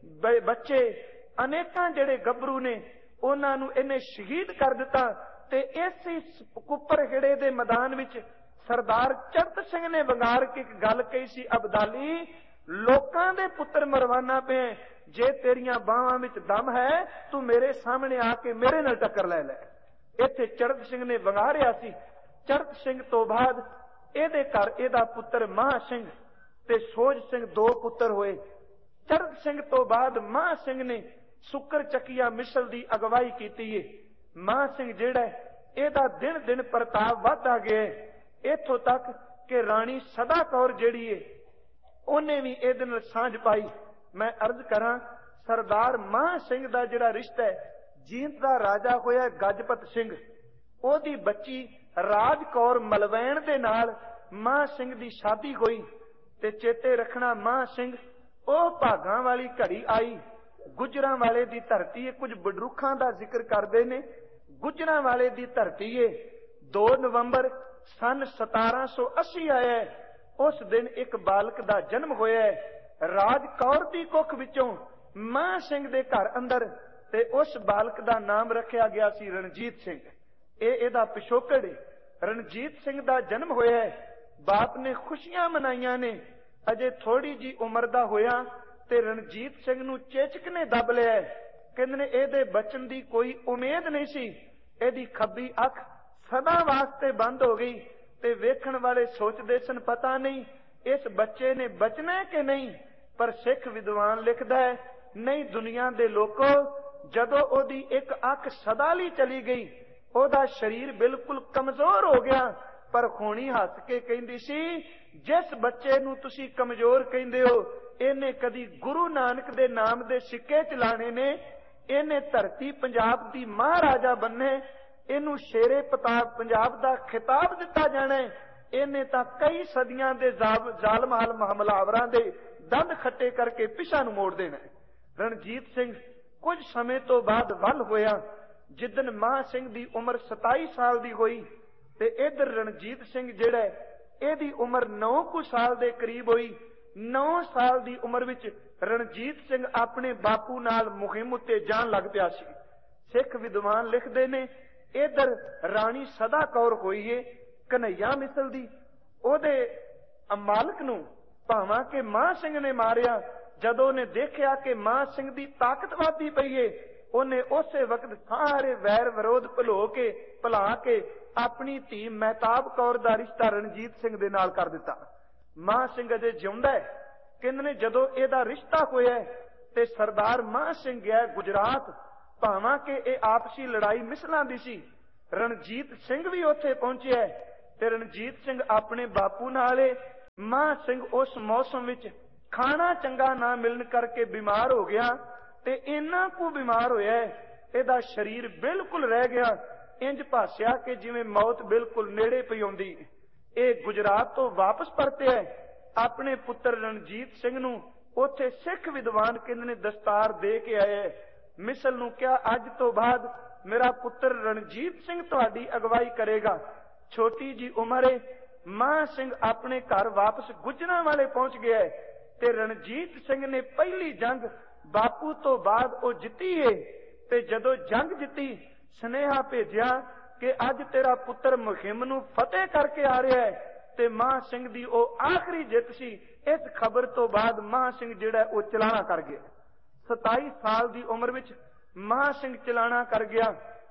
ਬੱਚੇ ਅਨੇਕਾਂ ਜਿਹੜੇ ਗੱਭਰੂ ਨੇ ਉਹਨਾਂ ਨੂੰ ਇਹਨੇ ਸ਼ਹੀਦ ਕਰ ਦਿੱਤਾ। ਤੇ ਇਸੇ ਕੁੱਪਰ ਖੇੜੇ ਦੇ ਮੈਦਾਨ ਵਿੱਚ ਸਰਦਾਰ ਚੜਤ ਸਿੰਘ ਨੇ ਵੰਗਾਰ ਕੇ ਇੱਕ ਗੱਲ ਕਹੀ ਸੀ, ਅਬਦਾਲੀ ਲੋਕਾਂ ਦੇ ਪੁੱਤਰ ਮਰਵਾਨਾ ਪਿਆ, ਜੇ ਤੇਰੀਆਂ ਬਾਹਾਂ ਵਿੱਚ ਦਮ ਹੈ ਤੂੰ ਮੇਰੇ ਸਾਹਮਣੇ ਆ ਕੇ ਮੇਰੇ ਨਾਲ ਟੱਕਰ ਲੈ ਲੈ। ਇੱਥੇ ਚੜਤ ਸਿੰਘ ਨੇ ਵੰਗਾਰਿਆ ਸੀ। ਚੜਤ ਸਿੰਘ ਤੋਂ ਬਾਅਦ ਇਹਦੇ ਘਰ ਇਹਦਾ ਪੁੱਤਰ ਮਹਾਂ ਸਿੰਘ ਤੇ ਸੋਜ ਸਿੰਘ ਦੋ ਪੁੱਤਰ ਹੋਏ। ਚੜਤ ਸਿੰਘ ਤੋਂ ਬਾਅਦ ਮਹਾਂ ਸਿੰਘ ਨੇ ਸੁੱਕਰ ਚੱਕੀਆ ਮਿਸਲ ਦੀ ਅਗਵਾਈ ਕੀਤੀ ਏ। ਮਹਾਂ ਸਿੰਘ ਜਿਹੜਾ ਇਹਦਾ ਦਿਨ ਦਿਨ ਪ੍ਰਤਾਪ ਵਧਦਾ ਗਿਆ, ਇੱਥੋਂ ਤੱਕ ਕਿ ਰਾਣੀ ਸਦਾ ਕੌਰ ਜਿਹੜੀ ਏ ਉਹਨੇ ਵੀ ਇਹਦੇ ਨਾਲ ਸਾਂਝ ਪਾਈ। ਮੈਂ ਅਰਜ਼ ਕਰਾਂ, ਸਰਦਾਰ ਮਹਾਂ ਸਿੰਘ ਦਾ ਜਿਹੜਾ ਰਿਸ਼ਤਾ ਹੈ ਜੀਂਦ ਦਾ ਰਾਜਾ ਹੋਇਆ ਗਜਪਤ ਸਿੰਘ, ਉਹਦੀ ਬੱਚੀ ਰਾਜ ਕੌਰ ਮਲਵੈਣ ਦੇ ਨਾਲ ਮਹਾਂ ਸਿੰਘ ਦੀ ਸ਼ਾਦੀ ਹੋਈ। ਤੇ ਚੇਤੇ ਰੱਖਣਾ, ਮਹਾਂ ਸਿੰਘ ਉਹ ਭਾਗਾਂ ਵਾਲੀ ਘੜੀ ਆਈ, ਗੁਜਰਾਂ ਵਾਲੇ ਦੀ ਧਰਤੀ ਏ। ਕੁਝ ਬਡਰੁੱਖਾਂ ਦਾ ਜ਼ਿਕਰ ਕਰਦੇ ਨੇ, ਗੁਜਰਾਂ ਵਾਲੇ ਦੀ ਧਰਤੀ ਏ। ਦੋ ਨਵੰਬਰ ਸਨ ਸਤਾਰਾਂ ਸੌ ਅੱਸੀ ਆਇਆ, ਉਸ ਦਿਨ ਇੱਕ ਬਾਲਕ ਦਾ ਜਨਮ ਹੋਇਆ ਰਾਜ ਕੌਰ ਦੀ ਕੁੱਖ ਵਿੱਚੋਂ ਮਹਾਂ ਸਿੰਘ ਦੇ ਘਰ ਅੰਦਰ। ਤੇ ਉਸ ਬਾਲਕ ਦਾ ਨਾਮ ਰੱਖਿਆ ਗਿਆ ਸੀ ਰਣਜੀਤ ਸਿੰਘ। ਇਹ ਇਹਦਾ ਪਿਛੋਕੜ ਏ। ਰਣਜੀਤ ਸਿੰਘ ਦਾ ਜਨਮ ਹੋਇਆ, ਬਾਪ ਨੇ ਖੁਸ਼ੀਆਂ ਮਨਾਈਆਂ ਨੇ। ਅਜੇ ਥੋੜੀ ਜੀ ਉਮਰ ਦਾ ਹੋਇਆ ਤੇ ਰਣਜੀਤ ਸਿੰਘ ਨੂੰ ਚੇਚਕ ਨੇ ਦੱਬ ਲਿਆ। ਕਹਿੰਦੇ ਨੇ ਇਹਦੇ ਬਚਨ ਦੀ ਕੋਈ ਉਮੀਦ ਨਹੀਂ ਸੀ। ਇਹਦੀ ਖੱਬੀ ਅੱਖ ਸਦਾ ਵਾਸਤੇ ਬੰਦ ਹੋ ਗਈ ਤੇ ਵੇਖਣ ਵਾਲੇ ਸੋਚਦੇ ਸਨ ਪਤਾ ਨਹੀਂ ਇਸ ਬੱਚੇ ਨੇ ਬਚਣਾ ਕਿ ਨਹੀਂ। ਪਰ ਸਿੱਖ ਵਿਦਵਾਨ ਲਿਖਦਾ ਹੈ, ਨਹੀਂ ਦੁਨੀਆ ਦੇ ਲੋਕੋ, ਜਦੋਂ ਉਹਦੀ ਇੱਕ ਅੱਖ ਸਦਾ ਲਈ ਚਲੀ ਗਈ, ਉਹਦਾ ਸਰੀਰ ਬਿਲਕੁਲ ਕਮਜ਼ੋਰ ਹੋ ਗਿਆ। ਪਰ ਖੋਣੀ ਹੱਸ ਕੇ ਕਹਿੰਦੀ ਸੀ, ਜਿਸ ਬੱਚੇ ਨੂੰ ਤੁਸੀਂ ਕਮਜ਼ੋਰ ਕਹਿੰਦੇ ਹੋ, ਇਹਨੇ ਕਦੀ ਗੁਰੂ ਨਾਨਕ ਦੇ ਨਾਮ ਦੇ ਸਿੱਕੇ ਚਲਾਣੇ ਨੇ, ਇਹਨੇ ਧਰਤੀ ਪੰਜਾਬ ਦੀ ਮਹਾਰਾਜਾ ਬੰਨੇ, ਇਹਨੂੰ ਸ਼ੇਰੇ ਪ੍ਰਤਾਪ ਪੰਜਾਬ ਦਾ ਖਿਤਾਬ ਦਿੱਤਾ ਜਾਣਾ। ਇਹਨੇ ਤਾਂ ਕਈ ਸਦੀਆਂ ਦੇ ਜ਼ਾਲਮ ਹਮਲਾਵਰਾਂ ਦੇ ਦੰਦ ਖੱਟੇ ਕਰਕੇ ਪਿਛਾਂ ਨੂੰ ਮੋੜ ਦੇਣਾ। ਰਣਜੀਤ ਸਿੰਘ ਕੁਝ ਸਮੇਂ ਤੋਂ ਬਾਅਦ ਵੱਲ ਹੋਇਆ। ਜਿੱਦਨ ਮਹਾਂ ਸਿੰਘ ਦੀ ਉਮਰ ਸਤਾਈ ਸਾਲ ਦੀ ਹੋਈ ਤੇ ਇਧਰ ਰਣਜੀਤ ਸਿੰਘ ਜਿਹੜਾ ਇਹਦੀ ਉਮਰ ਨੌ ਕੁ ਸਾਲ ਦੇ ਕਰੀਬ ਹੋਈ। ਨੌ ਸਾਲ ਦੀ ਉਮਰ ਵਿੱਚ ਰਣਜੀਤ ਸਿੰਘ ਆਪਣੇ ਬਾਪੂ ਨਾਲ ਮੁਹਿੰਮ ਉੱਤੇ ਜਾਣ ਲੱਗ ਪਿਆ ਸੀ। ਸਿੱਖ ਵਿਦਵਾਨ ਲਿਖਦੇ ਨੇ, ਇਧਰ ਰਾਣੀ ਸਦਾ ਕੌਰ ਹੋਈ ਏ ਕਨਈਆ ਮਿਸਲ ਦੀ, ਉਹਦੇ ਮਾਲਕ ਨੂੰ ਭਾਵਾਂ ਕਿ ਮਹਾਂ ਸਿੰਘ ਨੇ ਮਾਰਿਆ। ਜਦੋਂ ਉਹਨੇ ਦੇਖਿਆ ਕਿ ਮਹਾਂ ਸਿੰਘ ਦੀ ਤਾਕਤ ਵਧਦੀ ਪਈ ਏ, ਉਹਨੇ ਉਸੇ ਵਕਤ ਸਾਰੇ ਵੈਰ ਵਿਰੋਧ ਭੁਲੋ ਕੇ ਭੁਲਾ ਕੇ ਆਪਣੀ ਧੀ ਮਹਿਤਾਬ ਕੌਰ ਦਾ ਰਿਸ਼ਤਾ ਰਣਜੀਤ ਸਿੰਘ ਦੇ ਨਾਲ ਕਰ ਦਿੱਤਾ। ਮਹਾਂ ਸਿੰਘ ਅਜੇ ਜਿਉਂਦਾ ਹੈ। ਕਹਿੰਦੇ ਨੇ ਜਦੋਂ ਇਹਦਾ ਰਿਸ਼ਤਾ ਹੋਇਆ ਤੇ ਸਰਦਾਰ ਮਹਾਂ ਸਿੰਘ ਗਿਆ ਗੁਜਰਾਤ, ਭਾਵਾਂ ਕਿ ਇਹ ਆਪਸੀ ਲੜਾਈ ਮਿਸਲਾਂ ਦੀ ਸੀ। ਰਣਜੀਤ ਸਿੰਘ ਵੀ ਉੱਥੇ ਪਹੁੰਚਿਆ ਤੇ ਰਣਜੀਤ ਸਿੰਘ ਆਪਣੇ ਬਾਪੂ ਨਾਲ ਏ। ਮਹਾਂ ਸਿੰਘ ਉਸ ਮੌਸਮ ਵਿੱਚ ਖਾਣਾ ਚੰਗਾ ਨਾ ਮਿਲਣ ਕਰਕੇ ਬਿਮਾਰ ਹੋ ਗਿਆ ਤੇ ਇੰਨਾ ਕੁ ਬਿਮਾਰ ਹੋਇਆ ਇਹਦਾ ਸਰੀਰ ਬਿਲਕੁਲ ਰਹਿ ਗਿਆ, ਇੰਜ ਭਾਸਿਆ ਕਿ ਜਿਵੇਂ ਮੌਤ ਬਿਲਕੁਲ ਨੇੜੇ ਪਈ ਆਉਂਦੀ। ਇਹ ਗੁਜਰਾਤ ਤੋਂ ਵਾਪਸ ਪਰਤਿਆ ਆਪਣੇ ਪੁੱਤਰ ਰਣਜੀਤ ਸਿੰਘ ਨੂੰ। ਉੱਥੇ ਸਿੱਖ ਵਿਦਵਾਨ ਕਹਿੰਦੇ ਨੇ ਦਸਤਾਰ ਦੇ ਕੇ ਆਏ। ਮਿਸਲ ਨੂੰ ਕਿਹਾ, ਅੱਜ ਤੋਂ ਬਾਅਦ ਮੇਰਾ ਪੁੱਤਰ ਰਣਜੀਤ ਸਿੰਘ ਤੁਹਾਡੀ ਅਗਵਾਈ ਕਰੇਗਾ। ਛੋਟੀ ਜੀ ਉਮਰ ਏ। ਮਹਾਂ ਸਿੰਘ ਆਪਣੇ ਘਰ ਵਾਪਸ ਗੁਜਰਾਂ ਵਾਲੇ ਪਹੁੰਚ ਗਿਆ ਤੇ ਰਣਜੀਤ ਸਿੰਘ ਨੇ ਪਹਿਲੀ ਜੰਗ ਬਾਪੂ ਤੋਂ ਬਾਅਦ ਉਹ ਜਿੱਤੀ ਏ। ਤੇ ਜਦੋਂ ਜੰਗ ਜਿੱਤੀ, ਸੁਨੇਹਾ ਭੇਜਿਆ ਕਿ ਅੱਜ ਤੇਰਾ ਪੁੱਤਰ ਮੁਹਿੰਮ ਨੂੰ ਫਤਿਹ ਕਰਕੇ ਆ ਰਿਹਾ ਹੈ ਤੇ ਮਹਾਂ ਸਿੰਘ ਦੀ ਉਹ ਆਖਰੀ ਜਿੱਤ ਸੀ। ਇਸ ਖਬਰ ਤੋਂ ਬਾਅਦ ਮਹਾਂ ਸਿੰਘ ਜਿਹੜਾ ਉਹ ਚਲਾਣਾ ਕਰ ਗਿਆ। ਸਤਾਈ ਸਾਲ ਦੀ ਉਮਰ ਵਿੱਚ ਮਹਾਂ ਸਿੰਘ ਚਲਾਣਾ ਕਰ ਗਿਆ।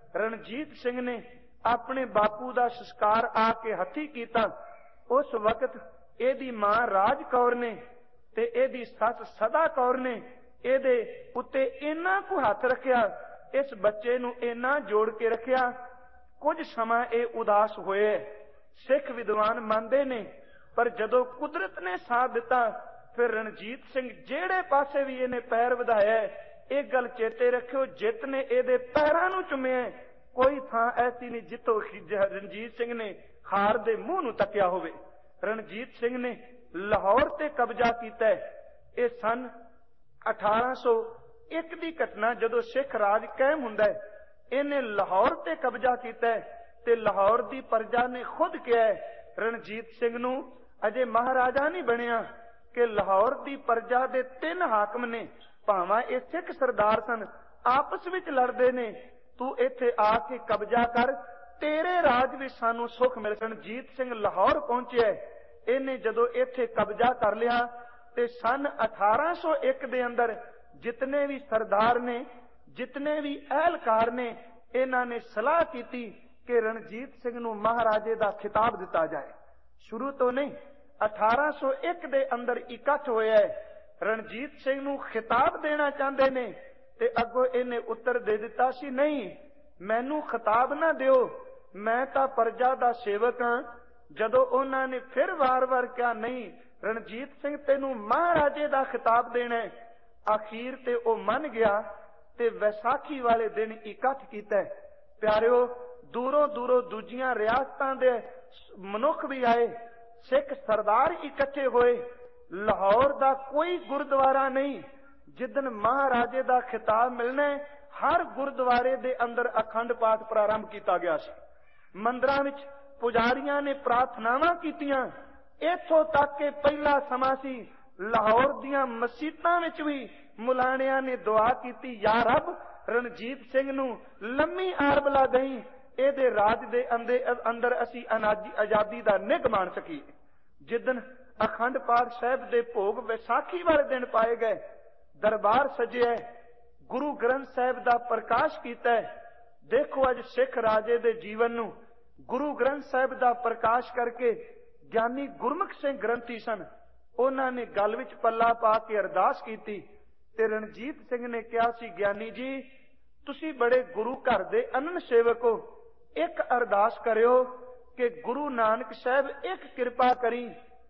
ਰਣਜੀਤ ਸਿੰਘ ਨੇ ਆਪਣੇ ਬਾਪੂ ਦਾ ਸੰਸਕਾਰ ਆ ਕੇ ਹੱਥੀਂ ਕੀਤਾ। ਉਸ ਵਕਤ ਇਹਦੀ ਮਾਂ ਰਾਜ ਕੌਰ ਨੇ ਤੇ ਇਹਦੀ ਸੱਸ ਸਦਾ ਕੌਰ ਨੇ ਇਹਦੇ ਉੱਤੇ ਇੰਨਾ ਕੁ ਹੱਥ ਰੱਖਿਆ ਇਸ ਬੱਚੇ ਨੂੰ ਇੰਨਾ ਜੋੜ ਕੇ ਰੱਖਿਆ। ਕੁਝ ਸਮਾਂ ਇਹ ਉਦਾਸ ਹੋਏ। ਸਿੱਖ ਵਿਦਵਾਨ ਮੰਨਦੇ ਨੇ, ਪਰ ਜਦੋਂ ਕੁਦਰਤ ਨੇ ਸਾਥ ਦਿੱਤਾ ਫਿਰ ਰਣਜੀਤ ਸਿੰਘ ਜਿਹੜੇ ਪਾਸੇ ਵੀ ਇਹਨੇ ਪੈਰ ਵਧਾਇਆ, ਇਹ ਗੱਲ ਚੇਤੇ ਰੱਖਿਓ, ਜਿੱਤ ਨੇ ਇਹਦੇ ਪੈਰਾਂ ਨੂੰ ਚੁੰਮਿਆ। ਕੋਈ ਥਾਂ ਐਸੀ ਨਹੀਂ ਜਿੱਥੋਂ ਰਣਜੀਤ ਸਿੰਘ ਨੇ ਹਾਰ ਦੇ ਮੂੰਹ ਨੂੰ ਤੱਕਿਆ ਹੋਵੇ। ਰਣਜੀਤ ਸਿੰਘ ਨੇ ਲਾਹੌਰ ਤੇ ਕਬਜ਼ਾ ਕੀਤਾ। ਇਹ ਸਨ ਅਠਾਰਾਂ ਸੌ ਇੱਕ ਦੀ ਘਟਨਾ, ਜਦੋਂ ਸਿੱਖ ਰਾਜ ਕਾਇਮ ਹੁੰਦਾ ਹੈ। ਇਹਨੇ ਲਾਹੌਰ ਤੇ ਕਬਜ਼ਾ ਕੀਤਾ ਤੇ ਲਾਹੌਰ ਦੀ ਪ੍ਰਜਾ ਨੇ ਖੁਦ ਕਿਹਾ ਰਣਜੀਤ ਸਿੰਘ ਨੂੰ, ਅਜੇ ਮਹਾਰਾਜਾ ਨਹੀਂ ਬਣਿਆ, ਕਿ ਲਾਹੌਰ ਦੀ ਪ੍ਰਜਾ ਦੇ ਤਿੰਨ ਹਾਕਮ ਨੇ, ਭਾਵੇਂ ਇਹ ਸਿੱਖ ਸਰਦਾਰ ਸਨ, ਆਪਸ ਵਿੱਚ ਲੜਦੇ ਨੇ, ਤੂੰ ਇੱਥੇ ਆ ਕੇ ਕਬਜ਼ਾ ਕਰ, ਤੇਰੇ ਰਾਜ ਵਿੱਚ ਸਾਨੂੰ ਸੁੱਖ ਮਿਲ। ਰਣਜੀਤ ਸਿੰਘ ਲਾਹੌਰ ਪਹੁੰਚਿਆ। ਇਹਨੇ ਜਦੋਂ ਇੱਥੇ ਕਬਜ਼ਾ ਕਰ ਲਿਆ ਤੇ ਸਨ ਅਠਾਰਾਂ ਸੌ ਇੱਕ ਦੇ ਅੰਦਰ ਜਿਤਨੇ ਵੀ ਸਰਦਾਰ ਨੇ, ਜਿਤਨੇ ਵੀ ਅਹਿਲਕਾਰ ਨੇ, ਇਹਨਾਂ ਨੇ ਸਲਾਹ ਕੀਤੀ ਕਿ ਰਣਜੀਤ ਸਿੰਘ ਨੂੰ ਮਹਾਰਾਜੇ ਦਾ ਖਿਤਾਬ ਦਿੱਤਾ ਜਾਏ। ਸ਼ੁਰੂ ਤੋਂ ਨਹੀਂ, ਅਠਾਰਾਂ ਸੌ ਇੱਕ ਦੇ ਅੰਦਰ ਇਕੱਠ ਹੋਇਆ ਹੈ, ਰਣਜੀਤ ਸਿੰਘ ਨੂੰ ਖਿਤਾਬ ਦੇਣਾ ਚਾਹੁੰਦੇ ਨੇ। ਤੇ ਅੱਗੋਂ ਇਹਨੇ ਉੱਤਰ ਦੇ ਦਿੱਤਾ ਸੀ, ਨਹੀਂ, ਮੈਨੂੰ ਖਿਤਾਬ ਨਾ ਦਿਓ, ਮੈਂ ਤਾਂ ਪ੍ਰਜਾ ਦਾ ਸੇਵਕ ਹਾਂ। ਜਦੋਂ ਉਹਨਾਂ ਨੇ ਫਿਰ ਵਾਰ-ਵਾਰ ਕਿਹਾ, ਨਹੀਂ ਰਣਜੀਤ ਸਿੰਘ ਤੈਨੂੰ ਮਹਾਰਾਜੇ ਦਾ ਖਿਤਾਬ ਦੇਣਾ ਹੈ, ਅਖੀਰ ਤੇ ਉਹ ਮੰਨ ਗਿਆ ਤੇ ਵਿਸਾਖੀ ਵਾਲੇ ਦਿਨ ਇਕੱਠ ਕੀਤਾ। ਪਿਆਰਿਓ, ਦੂਰੋਂ ਦੂਰੋਂ ਦੂਜੀਆਂ ਰਿਆਸਤਾਂ ਦੇ ਮਨੁੱਖ ਵੀ ਆਏ, ਸਿੱਖ ਸਰਦਾਰ ਇਕੱਠੇ ਹੋਏ। ਲਾਹੌਰ ਦਾ ਕੋਈ ਗੁਰਦੁਆਰਾ ਨਹੀਂ, ਜਿੱਦਣ ਮਹਾਰਾਜੇ ਦਾ ਖਿਤਾਬ ਮਿਲਣਾ, ਹਰ ਗੁਰਦੁਆਰੇ ਦੇ ਅੰਦਰ ਅਖੰਡ ਪਾਠ ਪ੍ਰਾਰੰਭ ਕੀਤਾ ਗਿਆ ਸੀ। ਮੰਦਰਾਂ ਵਿੱਚ ਪੁਜਾਰੀਆਂ ਨੇ ਪ੍ਰਾਰਥਨਾਵਾਂ ਕੀਤੀਆਂ। ਇੱਥੋਂ ਤੱਕ ਕਿ ਪਹਿਲਾ ਸਮਾਂ ਸੀ, ਲਾਹੌਰ ਦੀਆਂ ਮਸੀਤਾਂ ਵਿੱਚ ਵੀ ਮੁਲਾਣਿਆਂ ਨੇ ਦੁਆ ਕੀਤੀ, ਯਾ ਰੱਬ ਰਣਜੀਤ ਸਿੰਘ ਨੂੰ ਲੰਮੀ ਆਰਬਲਾ ਦਈ, ਇਹਦੇ ਰਾਜ ਦੇ ਅੰਦਰ ਅਸੀਂ ਆਜ਼ਾਦੀ ਦਾ ਨਿੱਘ ਮਾਣ ਸਕੀਏ। ਜਿੱਦਣ ਅਖੰਡ ਪਾਠ ਸਾਹਿਬ ਦੇ ਭੋਗ ਵਿਸਾਖੀ ਵਾਲੇ ਦਿਨ ਪਾਏ ਗਏ, ਦਰਬਾਰ ਸਜਿਆ, ਗੁਰੂ ਗ੍ਰੰਥ ਸਾਹਿਬ ਦਾ ਪ੍ਰਕਾਸ਼ ਕੀਤਾ। ਦੇਖੋ ਅੱਜ ਸਿੱਖ ਰਾਜੇ ਦੇ ਜੀਵਨ ਨੂੰ ਗੁਰੂ ਗ੍ਰੰਥ ਸਾਹਿਬ ਦਾ ਪ੍ਰਕਾਸ਼ ਕਰਕੇ ਗਿਆਨੀ ਗੁਰਮੁਖ ਸਿੰਘ ਗ੍ਰੰਥੀ ਸਨ, ਉਹਨਾਂ ਨੇ ਗਲ ਵਿੱਚ ਪੱਲਾ ਪਾ ਕੇ ਅਰਦਾਸ ਕੀਤੀ ਤੇ ਰਣਜੀਤ ਸਿੰਘ ਨੇ ਕਿਹਾ ਸੀ, ਗਿਆਨੀ ਜੀ ਤੁਸੀਂ ਬੜੇ ਗੁਰੂ ਘਰ ਦੇ ਅਨੰਨ ਸੇਵਕ ਹੋ, ਇੱਕ ਅਰਦਾਸ ਕਰਿਓ ਕਿ ਗੁਰੂ ਨਾਨਕ ਸਾਹਿਬ ਇੱਕ ਕਿਰਪਾ ਕਰੀ,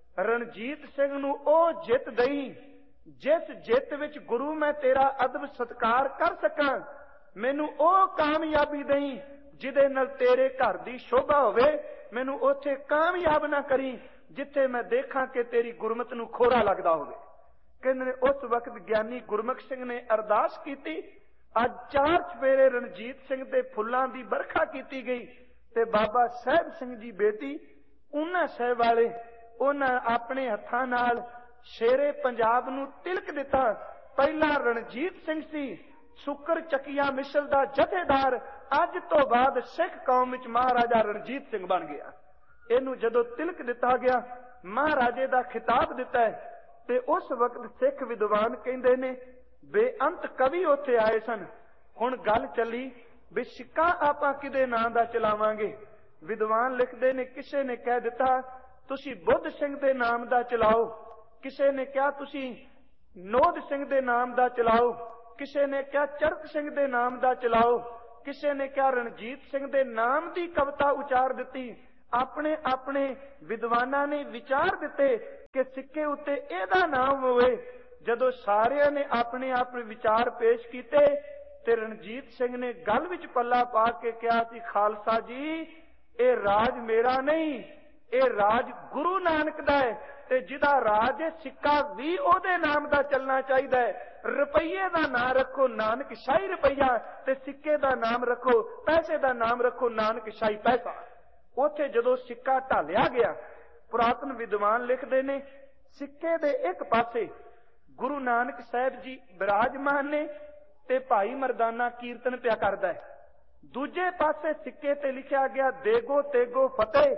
ਰਣਜੀਤ ਸਿੰਘ ਨੂੰ ਉਹ ਜਿੱਤ ਦਈ ਜਿਸ ਜਿੱਤ ਵਿੱਚ ਗੁਰੂ ਮੈਂ ਤੇਰਾ ਅਦਬ ਸਤਕਾਰ ਕਰ ਸਕਾਂ, ਮੈਨੂੰ ਉਹ ਕਾਮਯਾਬੀ ਦਈ ਜਿਹਦੇ ਨਾਲ ਤੇਰੇ ਘਰ ਦੀ ਸ਼ੋਭਾ ਹੋਵੇ, ਮੈਨੂੰ ਉੱਥੇ ਕਾਮਯਾਬ ਨਾ ਕਰੀ ਜਿੱਥੇ ਮੈਂ ਦੇਖਾਂ ਕਿ ਤੇਰੀ ਗੁਰਮਤ ਨੂੰ ਖੋਰਾ ਲੱਗਦਾ ਹੋਵੇ। ਕਹਿੰਦੇ ਨੇ ਉਸ ਵਕਤ ਗਿਆਨੀ ਗੁਰਮੁਖ ਸਿੰਘ ਨੇ ਅਰਦਾਸ ਕੀਤੀ। ਅੱਜ ਚਾਰ ਚਫੇਰੇ ਰਣਜੀਤ ਸਿੰਘ ਦੇ ਫੁੱਲਾਂ ਦੀ ਵਰਖਾ ਕੀਤੀ ਗਈ ਤੇ ਬਾਬਾ ਸਾਹਿਬ ਸਿੰਘ ਜੀ ਬੇਟੀ ਉਹਨਾਂ ਸਾਹਿਬ ਵਾਲੇ, ਉਹਨਾਂ ਆਪਣੇ ਹੱਥਾਂ ਨਾਲ ਸ਼ੇਰੇ ਪੰਜਾਬ ਨੂੰ ਤਿਲਕ ਦਿੱਤਾ। ਪਹਿਲਾ ਰਣਜੀਤ ਸਿੰਘ ਸੀ, ਸੁੱਕਰ ਚੱਕੀਆਂ ਮਿਸਲ ਦਾ ਜਥੇਦਾਰ, ਅੱਜ ਤੋਂ ਬਾਅਦ ਸਿੱਖ ਕੌਮ ਵਿੱਚ ਮਹਾਰਾਜਾ ਰਣਜੀਤ ਸਿੰਘ ਬਣ ਗਿਆ। ਇਹਨੂੰ ਜਦੋਂ ਤਿਲਕ ਦਿੱਤਾ ਗਿਆ, ਮਹਾਰਾਜੇ ਦਾ ਖਿਤਾਬ ਦਿੱਤਾ ਤੇ ਉਸ ਵਕਤ ਸਿੱਖ ਵਿਦਵਾਨ ਕਹਿੰਦੇ ਨੇ ਬੇਅੰਤ ਕਵੀ ਉੱਥੇ ਆਏ ਸਨ। ਹੁਣ ਗੱਲ ਚੱਲੀ ਵੀ ਸਿੱਕਾ ਆਪਾਂ ਕਿਹਦੇ ਨਾਂ ਦਾ ਚਲਾਵਾਂਗੇ। ਵਿਦਵਾਨ ਲਿਖਦੇ ਨੇ, ਕਿਸੇ ਨੇ ਕਹਿ ਦਿੱਤਾ ਤੁਸੀਂ ਬੁੱਧ ਸਿੰਘ ਦੇ ਨਾਮ ਦਾ ਚਲਾਓ, ਕਿਸੇ ਨੇ ਕਿਹਾ ਤੁਸੀਂ ਨੋਦ ਸਿੰਘ ਦੇ ਨਾਮ ਦਾ ਚਲਾਓ, ਕਿਸੇ ਨੇ ਕਿਹਾ ਚਰਕ ਸਿੰਘ ਦੇ ਨਾਮ ਦਾ ਚਲਾਓ, ਕਿਸੇ ਨੇ ਕਿਹਾ ਰਣਜੀਤ ਸਿੰਘ ਦੇ ਨਾਮ ਦੀ ਕਵਿਤਾ ਉਚਾਰ ਦਿੱਤੀ। ਆਪਣੇ ਆਪਣੇ ਵਿਦਵਾਨਾਂ ਨੇ ਵਿਚਾਰ ਦਿੱਤੇ ਕਿ ਸਿੱਕੇ ਉੱਤੇ ਇਹਦਾ ਨਾਮ ਹੋਵੇ। ਜਦੋਂ ਸਾਰਿਆਂ ਨੇ ਆਪਣੇ ਆਪਣੇ ਵਿਚਾਰ ਪੇਸ਼ ਕੀਤੇ ਤੇ ਰਣਜੀਤ ਸਿੰਘ ਨੇ ਗਲ ਵਿੱਚ ਪੱਲਾ ਪਾ ਕੇ ਕਿਹਾ ਸੀ, ਖਾਲਸਾ ਜੀ ਇਹ ਰਾਜ ਮੇਰਾ ਨਹੀਂ, ਇਹ ਰਾਜ ਗੁਰੂ ਨਾਨਕ ਦਾ ਹੈ ਤੇ ਜਿਹਦਾ ਰਾਜ ਹੈ ਸਿੱਕਾ ਵੀ ਉਹਦੇ ਨਾਮ ਦਾ ਚੱਲਣਾ ਚਾਹੀਦਾ ਹੈ। ਰੁਪਈਏ ਦਾ ਨਾਮ ਰੱਖੋ ਨਾਨਕ ਸ਼ਾਹੀ ਰੁਪਈਆ ਤੇ ਸਿੱਕੇ ਦਾ ਨਾਮ ਰੱਖੋ, ਪੈਸੇ ਦਾ ਨਾਮ ਰੱਖੋ ਨਾਨਕ ਸ਼ਾਹੀ ਪੈਸਾ। ਉੱਥੇ ਜਦੋਂ ਸਿੱਕਾ ਢਾਲਿਆ ਗਿਆ, ਪੁਰਾਤਨ ਵਿਦਵਾਨ ਲਿਖਦੇ ਨੇ ਸਿੱਕੇ ਦੇ ਇੱਕ ਪਾਸੇ ਗੁਰੂ ਨਾਨਕ ਸਾਹਿਬ ਜੀ ਬਿਰਾਜਮਾਨ ਨੇ ਤੇ ਭਾਈ ਮਰਦਾਨਾ ਕੀਰਤਨ ਪਿਆ ਕਰਦਾ ਹੈ, ਦੂਜੇ ਪਾਸੇ ਸਿੱਕੇ ਤੇ ਲਿਖਿਆ ਗਿਆ ਦੇਗੋ ਤੇਗੋ ਫਤਿਹ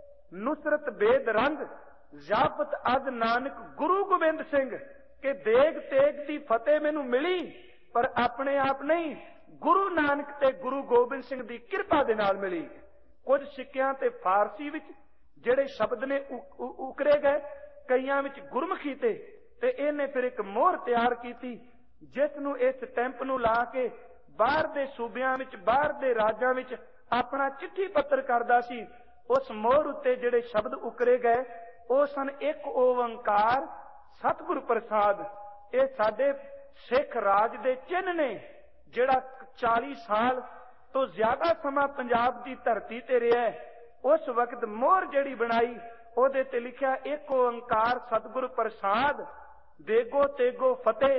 ਨੁਸਰਤ ਬੇਦ ਰੰਗ ਜ਼ਾਬਤ ਅਜ ਨਾਨਕ ਗੁਰੂ ਗੋਬਿੰਦ ਸਿੰਘ, ਕਿ ਦੇਗ ਤੇਗ ਦੀ ਫਤਿਹ ਮੈਨੂੰ ਮਿਲੀ ਪਰ ਆਪਣੇ ਆਪ ਨਹੀਂ, ਗੁਰੂ ਨਾਨਕ ਤੇ ਗੁਰੂ ਗੋਬਿੰਦ ਸਿੰਘ ਦੀ ਕਿਰਪਾ ਦੇ ਨਾਲ ਮਿਲੀ। ਕੁਝ ਸਿੱਕਿਆਂ ਤੇ ਫਾਰਸੀ ਵਿੱਚ ਜਿਹੜੇ ਸ਼ਬਦ ਨੇ ਉਕਰੇ ਗਏ, ਕਈਆਂ ਵਿੱਚ ਗੁਰਮੁਖੀ ਤੇ ਤੇ ਇਹਨੇ ਫਿਰ ਇੱਕ ਮੋਹਰ ਤਿਆਰ ਕੀਤੀ ਜਿਸ ਨੂੰ ਇਸ ਸਟੈਂਪ ਨੂੰ ਲਾ ਕੇ बाहर दे सूबियां विच, बाहर दे राजां विच अपना चिट्ठी पत्र करदा सी। उस मोहर उत्ते जिहड़े शब्द उकरे गए ਉਹ ਸਨ ਇੱਕ ਓੰਕਾਰ ਸਤਿਗੁਰ ਪ੍ਰਸਾਦ। ਇਹ ਸਾਡੇ ਸਿੱਖ ਰਾਜ ਦੇ ਚਿੰਨ੍ਹ ਨੇ, ਜਿਹੜਾ ਚਾਲੀ ਸਾਲ ਤੋਂ ਜ਼ਿਆਦਾ ਸਮਾਂ ਪੰਜਾਬ ਦੀ ਧਰਤੀ ਤੇ ਰਿਹਾ। ਉਸ ਵਕਤ ਮੋਹਰ ਜਿਹੜੀ ਬਣਾਈ ਉਹਦੇ ਤੇ ਲਿਖਿਆ ਇੱਕ ਓੰਕਾਰ ਸਤਿਗੁਰ ਪ੍ਰਸਾਦ, ਦੇਗੋ ਤੇਗੋ ਫਤਿਹ,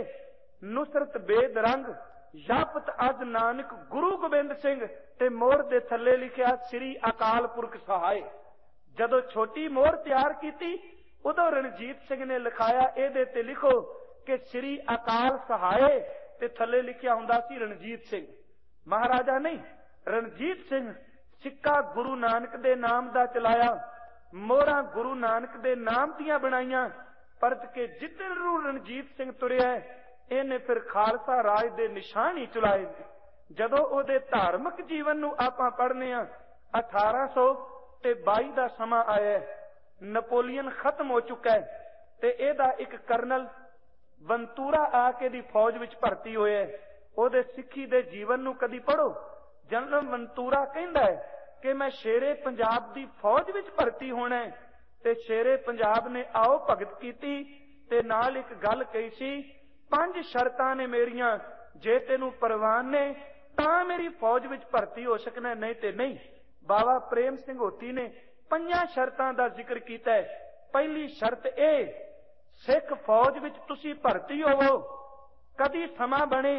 ਨੁਸਰਤ ਬੇਦ ਰੰਗ, ਜਪਤ ਅਜ ਨਾਨਕ ਗੁਰੂ ਗੋਬਿੰਦ ਸਿੰਘ। ਤੇ ਮੋਹਰ ਦੇ ਥੱਲੇ ਲਿਖਿਆ ਸ੍ਰੀ ਅਕਾਲ ਪੁਰਖ ਸਹਾਇ। ਜਦੋਂ ਛੋਟੀ ਮੋਹਰ ਤਿਆਰ ਕੀਤੀ ਉਦੋਂ ਰਣਜੀਤ ਸਿੰਘ ਨੇ ਲਿਖਾਇਆ ਇਹਦੇ ਤੇ ਲਿਖੋ ਕਿ ਸ੍ਰੀ ਅਕਾਲ ਸਹਾਇ, ਤੇ ਥੱਲੇ ਲਿਖਿਆ ਹੁੰਦਾ ਸੀ ਰਣਜੀਤ ਸਿੰਘ। ਮਹਾਰਾਜਾ ਨਹੀਂ, ਰਣਜੀਤ ਸਿੰਘ ਸਿੱਕਾ ਗੁਰੂ ਨਾਨਕ ਦੇ ਨਾਮ ਦਾ ਚਲਾਇਆ, ਮੋਹਰਾਂ ਗੁਰੂ ਨਾਨਕ ਦੇ ਨਾਮ ਦੀਆਂ ਬਣਾਈਆਂ। ਪਰਤ ਕੇ ਜਿੱਧਰ ਨੂੰ ਰਣਜੀਤ ਸਿੰਘ ਤੁਰਿਆ ਇਹਨੇ ਫਿਰ ਖਾਲਸਾ ਰਾਜ ਦੇ ਨਿਸ਼ਾਨ ਹੀ ਚੁਲਾਏ। ਜਦੋਂ ਉਹਦੇ ਧਾਰਮਿਕ ਜੀਵਨ ਨੂੰ ਆਪਾਂ ਪੜ੍ਹਨੇ ਆ, ਅਠਾਰਾਂ ਸੌ ਤੇ ਬਾਈ ਦਾ ਸਮਾਂ ਆਇਆ, ਨਪੋਲੀਅਨ ਖਤਮ ਹੋ ਚੁੱਕਾ ਹੈ ਤੇ ਇਹਦਾ ਇੱਕ ਕਰਨਲ ਵੰਤੂਰਾ ਆ ਕੇ ਦੀ ਫੌਜ ਵਿੱਚ ਭਰਤੀ ਹੋਇਆ। ਉਹਦੇ ਸਿੱਖੀ ਦੇ ਜੀਵਨ ਨੂੰ ਕਦੀ ਪੜ੍ਹੋ। ਜਨਰਲ ਵੰਤੂਰਾ ਕਹਿੰਦਾ ਹੈ ਕਿ ਮੈਂ ਸ਼ੇਰੇ ਪੰਜਾਬ ਦੀ ਫੌਜ ਵਿੱਚ ਭਰਤੀ ਹੋਣਾ ਹੈ, ਤੇ ਸ਼ੇਰੇ ਪੰਜਾਬ ਨੇ ਆਓ ਭਗਤ ਕੀਤੀ ਤੇ ਨਾਲ ਇੱਕ ਗੱਲ ਕਹੀ ਸੀ, ਪੰਜ ਸ਼ਰਤਾਂ ਨੇ ਮੇਰੀਆਂ, ਜੇ ਤੈਨੂੰ ਪ੍ਰਵਾਨ ਨੇ ਤਾਂ ਮੇਰੀ ਫੌਜ ਵਿੱਚ ਭਰਤੀ ਹੋ ਸਕਣਾ, ਨਹੀਂ ਤੇ ਨਹੀਂ। ਬਾਬਾ ਪ੍ਰੇਮ ਸਿੰਘ ਹੋਤੀ ਨੇ ਪੰਜਾਂ ਸ਼ਰਤਾਂ ਦਾ ਜ਼ਿਕਰ ਕੀਤਾ ਹੈ। ਪਹਿਲੀ ਸ਼ਰਤ ਇਹ, ਸਿੱਖ ਫੌਜ ਵਿੱਚ ਤੁਸੀਂ ਭਰਤੀ ਹੋਵੋ, ਕਦੀ ਸਮਾਂ ਬਣੇ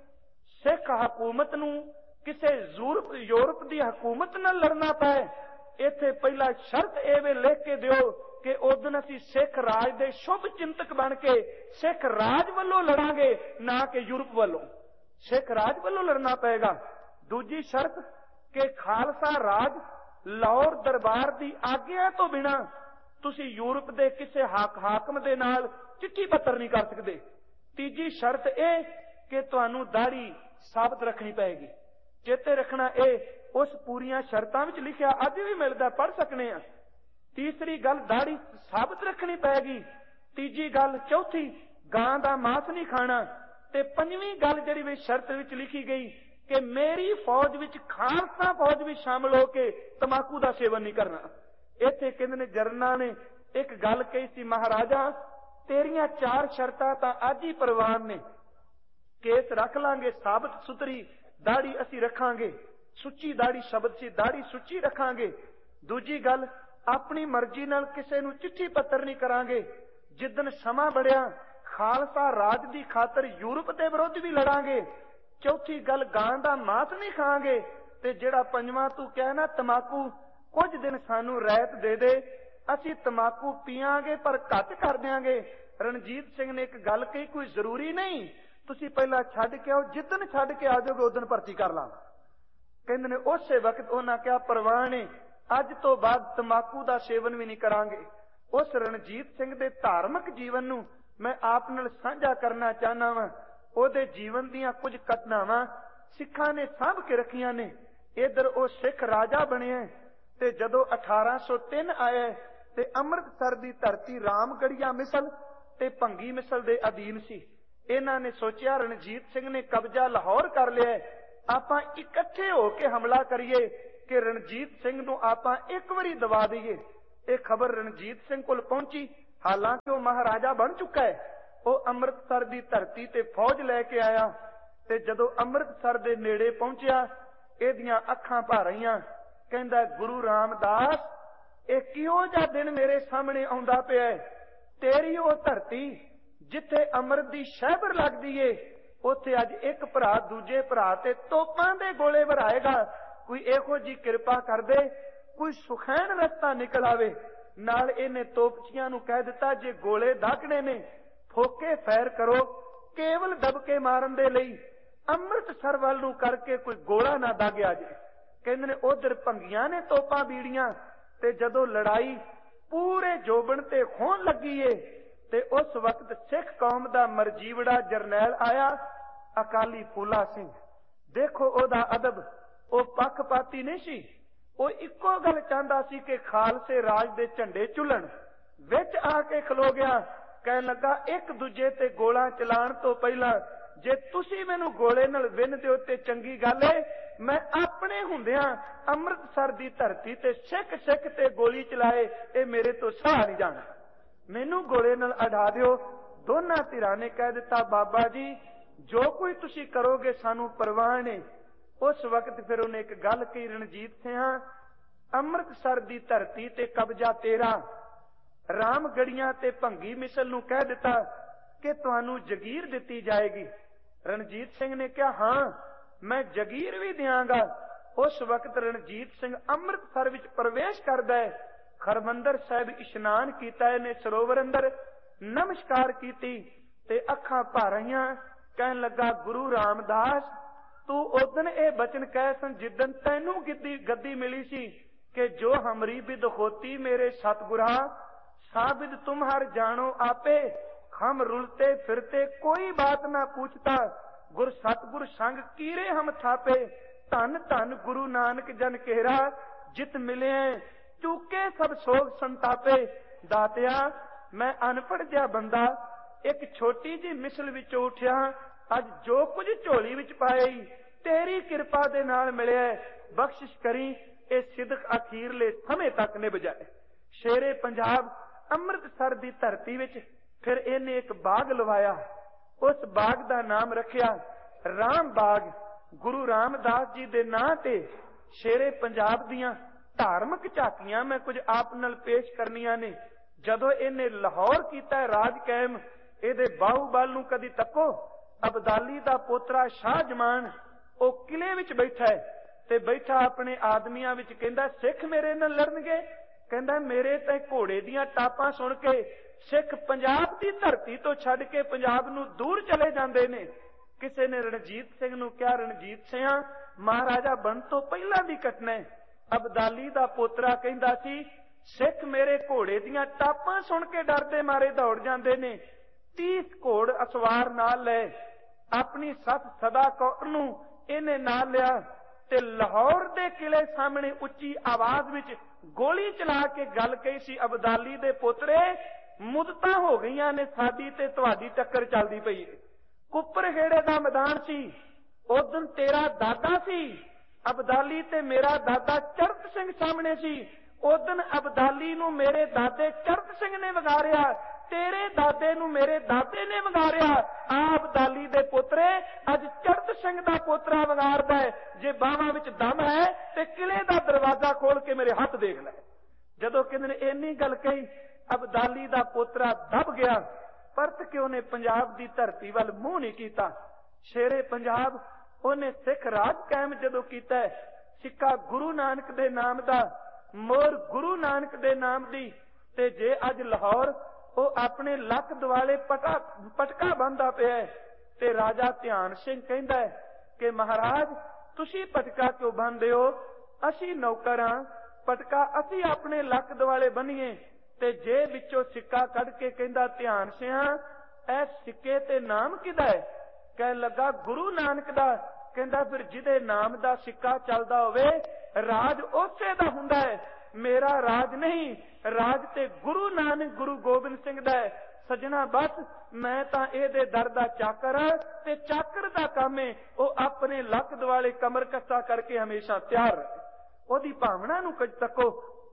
ਸਿੱਖ ਹਕੂਮਤ ਨੂੰ ਕਿਸੇ ਯੂਰਪ ਯੂਰਪ ਦੀ ਹਕੂਮਤ ਨਾਲ ਲੜਨਾ ਪਏ, ਇੱਥੇ ਪਹਿਲਾ ਸ਼ਰਤ ਇਹ ਵੇ ਲਿਖ ਕੇ ਦਿਓ ਕਿ ਉਦੋਂ ਅਸੀਂ ਸਿੱਖ ਰਾਜ ਦੇ ਸ਼ੁਭ ਚਿੰਤਕ ਬਣ ਕੇ ਸਿੱਖ ਰਾਜ ਵੱਲੋਂ ਲੜਾਂਗੇ, ਨਾ ਕਿ ਯੂਰਪ ਵੱਲੋਂ। ਸਿੱਖ ਰਾਜ ਵੱਲੋਂ ਲੜਨਾ ਪਏਗਾ। ਦੂਜੀ ਸ਼ਰਤ ਕਿ ਖਾਲਸਾ ਰਾਜ ਲਾਹੌਰ ਦਰਬਾਰ ਦੀ ਆਗਿਆ ਤੋਂ ਬਿਨਾਂ ਤੁਸੀਂ ਯੂਰਪ ਦੇ ਕਿਸੇ ਹਾਕ ਹਾਕਮ ਦੇ ਨਾਲ ਚਿੱਠੀ ਪੱਤਰ ਨਹੀਂ ਕਰ ਸਕਦੇ। ਤੀਜੀ ਸ਼ਰਤ ਇਹ ਕਿ ਤੁਹਾਨੂੰ ਦਾੜੀ ਸਾਬਤ ਰੱਖਣੀ ਪਏਗੀ। ਚੇਤੇ ਰੱਖਣਾ, ਇਹ ਉਸ ਪੂਰੀਆਂ ਸ਼ਰਤਾਂ ਵਿੱਚ ਲਿਖਿਆ, ਅੱਜ ਵੀ ਮਿਲਦਾ, ਪੜ੍ਹ ਸਕਨੇ ਆ। ਤੀਸਰੀ ਗੱਲ, ਦਾੜੀ ਸਾਬਤ ਰੱਖਣੀ ਪਏਗੀ। ਤੀਜੀ ਗੱਲ, ਚੌਥੀ, ਗਾਂ ਦਾ ਮਾਸ ਨਹੀਂ ਖਾਣਾ। ਤੇ ਪੰਜਵੀਂ ਗੱਲ ਜਿਹੜੀ ਵੀ ਸ਼ਰਤ ਵਿੱਚ ਲਿਖੀ ਗਈ ਕਿ ਮੇਰੀ ਫੌਜ ਵਿੱਚ ਖਾਲਸਾ ਫੌਜ ਵਿੱਚ ਸ਼ਾਮਲ ਹੋ ਕੇ ਤਮਾਕੂ ਦਾ ਸੇਵਨ ਨਹੀਂ ਕਰਨਾ। ਇੱਥੇ ਕਹਿੰਦੇ ਨੇ ਜਰਨਲਾਂ ਨੇ ਇੱਕ ਗੱਲ ਕਹੀ ਸੀ, ਮਹਾਰਾਜਾ ਤੇਰੀਆਂ ਚਾਰ ਸ਼ਰਤਾਂ ਤਾਂ ਅੱਜ ਹੀ ਪ੍ਰਵਾਨ ਨੇ, ਕੇਸ ਰੱਖ ਲਾਂਗੇ ਸਾਬਤ ਸੁਥਰੀ, ਦਾੜੀ ਅਸੀਂ ਰੱਖਾਂਗੇ, ਸੁੱਚੀ ਦਾੜੀ ਸ਼ਬਦ ਸੀ, ਦਾੜੀ ਸੁੱਚੀ ਰੱਖਾਂਗੇ। ਦੂਜੀ ਗੱਲ, ਆਪਣੀ ਮਰਜ਼ੀ ਨਾਲ ਕਿਸੇ ਨੂੰ ਚਿੱਠੀ ਪੱਤਰ ਨਹੀਂ ਕਰਾਂਗੇ। ਜਿੱਦਣ ਸਮਾਂ ਬੜਿਆ ਖਾਲਸਾ ਰਾਜ ਦੀ ਖਾਤਰ ਯੂਰਪ ਦੇ ਵਿਰੁੱਧ ਵੀ ਲੜਾਂਗੇ। ਚੌਥੀ ਗੱਲ, ਗਾਂ ਦਾ ਮਾਸ ਨਹੀਂ ਖਾਂਗੇ। ਤੇ ਜਿਹੜਾ ਪੰਜਵਾਂ ਤੂੰ ਕਹਿਣਾ ਤਮਾਕੂ, ਕੁਝ ਦਿਨ ਸਾਨੂੰ ਰਹਿਤ ਦੇ ਦੇ, ਅਸੀਂ ਤਮਾਕੂ ਪੀਆਂਗੇ ਪਰ ਘੱਟ ਕਰ ਦਿਆਂਗੇ। ਰਣਜੀਤ ਸਿੰਘ ਨੇ ਇੱਕ ਗੱਲ ਕਹੀ, ਕੋਈ ਜ਼ਰੂਰੀ ਨਹੀਂ ਤੁਸੀਂ ਪਹਿਲਾਂ ਛੱਡ ਕੇ ਆਓ, ਜਿੱਦਣ ਛੱਡ ਕੇ ਆ ਜਾਓਗੇ ਉਦਣ ਭਰਤੀ ਕਰ ਲਾਂ। ਕਹਿੰਦੇ ਨੇ ਉਸੇ ਵਕਤ ਉਹਨਾਂ ਕਿਹਾ ਪ੍ਰਵਾਨ ਹੈ, ਅੱਜ ਤੋਂ ਬਾਅਦ ਤਮਾਕੂ ਦਾ ਸੇਵਨ ਵੀ ਨਹੀਂ ਕਰਾਂਗੇ। ਉਸ ਰਣਜੀਤ ਸਿੰਘ ਦੇ ਧਾਰਮਿਕ ਜੀਵਨ ਨੂੰ ਮੈਂ ਆਪ ਨਾਲ ਸਾਂਝਾ ਕਰਨਾ ਚਾਹੁੰਦਾ ਵਾਂ। ਉਹਦੇ ਜੀਵਨ ਦੀਆਂ ਕੁਝ ਘਟਨਾਵਾਂ ਸਿੱਖਾਂ ਨੇ ਸਾਂਭ ਕੇ ਰੱਖੀਆਂ ਨੇ। ਇਧਰ ਉਹ ਸਿੱਖ ਰਾਜਾ ਬਣਿਆ ਤੇ ਜਦੋਂ ਅਠਾਰਾਂ ਸੌ ਤਿੰਨ ਆਇਆ ਤੇ ਅੰਮ੍ਰਿਤਸਰ ਦੀ ਧਰਤੀ ਰਾਮਗੜੀਆ ਮਿਸਲ ਤੇ ਭੰਗੀ ਮਿਸਲ ਦੇ ਅਧੀਨ ਸੀ। ਇਹਨਾਂ ਨੇ ਸੋਚਿਆ ਰਣਜੀਤ ਸਿੰਘ ਨੇ ਕਬਜ਼ਾ ਲਾਹੌਰ ਕਰ ਲਿਆ, ਆਪਾਂ ਇਕੱਠੇ ਹੋ ਕੇ ਹਮਲਾ ਕਰੀਏ ਕਿ ਰਣਜੀਤ ਸਿੰਘ ਨੂੰ ਆਪਾਂ ਇੱਕ ਵਾਰੀ ਦਬਾ ਦਈਏ। ਇਹ ਖਬਰ ਰਣਜੀਤ ਸਿੰਘ ਕੋਲ ਪਹੁੰਚੀ, ਹਾਲਾਂਕਿ ਉਹ ਮਹਾਰਾਜਾ ਬਣ ਚੁੱਕਾ ਹੈ। ਉਹ ਅੰਮ੍ਰਿਤਸਰ ਦੀ ਧਰਤੀ ਤੇ ਫੌਜ ਲੈ ਕੇ ਆਇਆ ਤੇ ਜਦੋਂ ਅੰਮ੍ਰਿਤਸਰ ਦੇ ਨੇੜੇ ਪਹੁੰਚਿਆ ਇਹਦੀਆਂ ਅੱਖਾਂ ਭਰ ਆਈਆਂ। ਕਹਿੰਦਾ, ਗੁਰੂ ਰਾਮਦਾਸ ਇਹ ਕਿਹੋ ਜਿਹਾ ਦਿਨ ਮੇਰੇ ਸਾਹਮਣੇ ਆਉਂਦਾ ਪਿਆ, ਤੇਰੀ ਉਹ ਧਰਤੀ ਜਿੱਥੇ ਅੰਮ੍ਰਿਤ ਦੀ ਸ਼ਹਿਬਰ ਲੱਗਦੀ ਏ, ਉੱਥੇ ਅੱਜ ਇੱਕ ਭਰਾ ਦੂਜੇ ਭਰਾ ਤੇ ਤੋਪਾਂ ਦੇ ਗੋਲੇ ਵਰਾਏਗਾ। ਕੋਈ ਇਹੋ ਜੀ ਕਿਰਪਾ ਕਰ ਦੇ, ਕੋਈ ਸੁਖੈਨ ਰਸਤਾ ਨਿਕਲ ਆਵੇ। ਨਾਲ ਇਹਨੇ ਤੋਪਚੀਆਂ ਨੂੰ ਕਹਿ ਦਿੱਤਾ, ਜੇ ਗੋਲੇ ਦਾਗਣੇ ਨੇ ਫੋਕੇ ਫੈਰ ਕਰੋ, ਕੇਵਲ ਦਬਕੇ ਮਾਰਨ ਦੇ ਲਈ, ਅੰਮ੍ਰਿਤਸਰ ਵੱਲ ਨੂੰ ਕਰਕੇ ਕੋਈ ਗੋਲਾ ਨਾ ਦਾਗਿਆ ਜੇ। ਕਹਿੰਦੇ ਨੇ ਉਧਰ ਭੰਗੀਆਂ ਨੇ ਤੋਪਾਂ ਬੀੜੀਆਂ ਤੇ ਜਦੋਂ ਲੜਾਈ ਪੂਰੇ ਜੋਬਨ ਤੇ ਹੋਣ ਲੱਗੀ ਏ ਤੇ ਉਸ ਵਕਤ ਸਿੱਖ ਕੌਮ ਦਾ ਮਰਜੀਵੜਾ ਜਰਨੈਲ ਆਇਆ, ਅਕਾਲੀ ਫੂਲਾ ਸਿੰਘ। ਦੇਖੋ ਉਹਦਾ ਅਦਬ, ਉਹ ਪੱਖਪਾਤੀ ਨਹੀਂ ਸੀ। ਉਹ ਇੱਕੋ ਗੱਲ ਚਾਹੁੰਦਾ ਸੀ ਕਿ ਖਾਲਸੇ ਰਾਜ ਦੇ ਝੰਡੇ ਝੁੱਲਣ। ਵਿੱਚ ਆ ਕੇ ਖਲੋ ਗਿਆ, ਕਹਿਣ ਲੱਗਾ ਇੱਕ ਦੂਜੇ ਤੇ ਗੋਲਾ ਚਲਾਉਣ ਤੋਂ ਪਹਿਲਾਂ जे तुसी मैनू गोले नाल विन दिओ ते चंगी गल है, मैं अपने हुंदियां अमृतसर दी धरती ते सिख सिख ते गोली चलाए ये मेरे तो सह नहीं जाना, मैनू गोले नाल अड़ा दिओ। दोनों धिरां ने कह दिता बाबा जी जो कोई तुसी करोगे सानू परवाह ने। उस वक्त फिर उन्हें एक गल कही, रणजीत सिंहा अमृतसर दी धरती ते कब्जा तेरा। रामगढ़िया ते भंगी मिसल नू कह दिता कि तुहानू जगीर दिती जाएगी। रणजीत सिंह ने कहा हाँ मैं जगीर भी दियांगा। उस वक्त रणजीत सिंह अमृतसर विच प्रवेश करदा है। हरमंदर साहिब इशनान कीता है, ने सरोवर अंदर नमस्कार कीती ते अखां भर आईयां। कहन लगा गुरु रामदास तू उदन ए बचन कह सन जिदन तैनू गद्दी गद्दी मिली सी कि जो हमरी बिद होती मेरे सतगुरा साबिद तुम हर जानो आपे। हम रुलते फिरते कोई बात ना पूछता, गुर सतगुर संग कीरे हम थापे। धन धन गुरु नानक जन केरा जित मिले चूके सब सोग संतापे। दातिया मैं अनपढ़ जिहा बंदा एक छोटी जी मिसल विचों उठिया, अज जो कुछ झोली विच पाए तेरी कृपा दे नाल मिलिया, बख्शिश करी ए सिदक अखीरले समय तक निभ जाए। शेरे पंजाब अमृतसर दी धरती विच फिर इन्हें एक बाग लवाया। उस बाग दा नाम रखिया राम बाग। गुरु रामदास जी दे नां ते शेरे पंजाब दियां धार्मिक झाकियां मैं कुछ आप नाल पेश करनियां ने। जदों इन्हें लाहौर कीता राज कायम, इहदे बाहूबल नूं कदी तको। अबदाली दा पोतरा शाह जमान ओ किले विच बैठा है ते बैठा अपने आदमियां विच कहंदा सिख मेरे नाल लड़नगे। कहंदा मेरे ते घोड़े दियां टापां सुन के सिख पंजाब दी धरती तो छड्ड के पंजाब नूं दूर चले जांदे ने। किसी ने रणजीत सिंह नूं कहा रणजीत सिंह महाराजा बन तो पहला दी घटना है। अबदाली दा पोतरा कहंदा सी सिख मेरे घोड़े दियां टापां सुन के डरदे मारे दौड़ जांदे ने। तीस घोड़ असवार नाल ले अपनी सस सदा कौर नूं इन्हें नाल लिया ते लाहौर दे किले सामने उच्ची आवाज विच गोली चला के गल कही सी अबदाली दे पोतरे मुदतां हो गईयां ने साडी ते तुहाडी टक्कर चलदी पई। कुपर खेड़े दा मैदान सी, उदन तेरा दादा सी अबदाली ते मेरा दादा चरत सिंह सामने सी। उदन अबदाली नूं मेरे दादे चरत सिंह ने वगारिया, तेरे दादे नूं मेरे दादे ने वगारिया। आ अबदाली दे पुत्रे अज चरत सिंह दा पोतरा वगारदा है। जे बावां विच दम है ते किले दा दरवाजा खोल के मेरे हथ देख लै। जदों किन्ने ने इन्नी गल कही अबदाली दा पोतरा दब गया। परत के उन्हें पंजाब दी धरती वल मूंह नहीं कीता। शेरे पंजाब उन्हें सिख राज कायम जदों कीता है, सिक्का गुरु नानक दे नाम दा, मोर गुरु नानक दे नाम दी। ते जे अज लाहौर वो अपने लक दुआले पटा पटका बंदा पिया है ते राजा ध्यान सिंह कहंदा है कि महाराज तुसी पटका क्यों बंदे हो, असी नौकर हां, पटका असी अपने लक दुआले बनीए। ते जे विचों सिक्का कढ के कहंदा ध्यान सिंह ऐ सिक्के ते नाम किदा है? कहन लगा गुरु नानक दा। कहंदा फिर जिदे नाम दा सिक्का चलदा होवे राज उसे दा हुंदा है, मेरा राज नहीं, राज ते गुरु नानक गुरु गोबिंद सिंह दा है। सजना बस मैं तां इहदे दर दा चाकर हां ते चाकर दा काम है वो अपने लक दुआले कमर कस्सा करके हमेशा तैयार रहे। ओदी भावना नूं कुछ तको।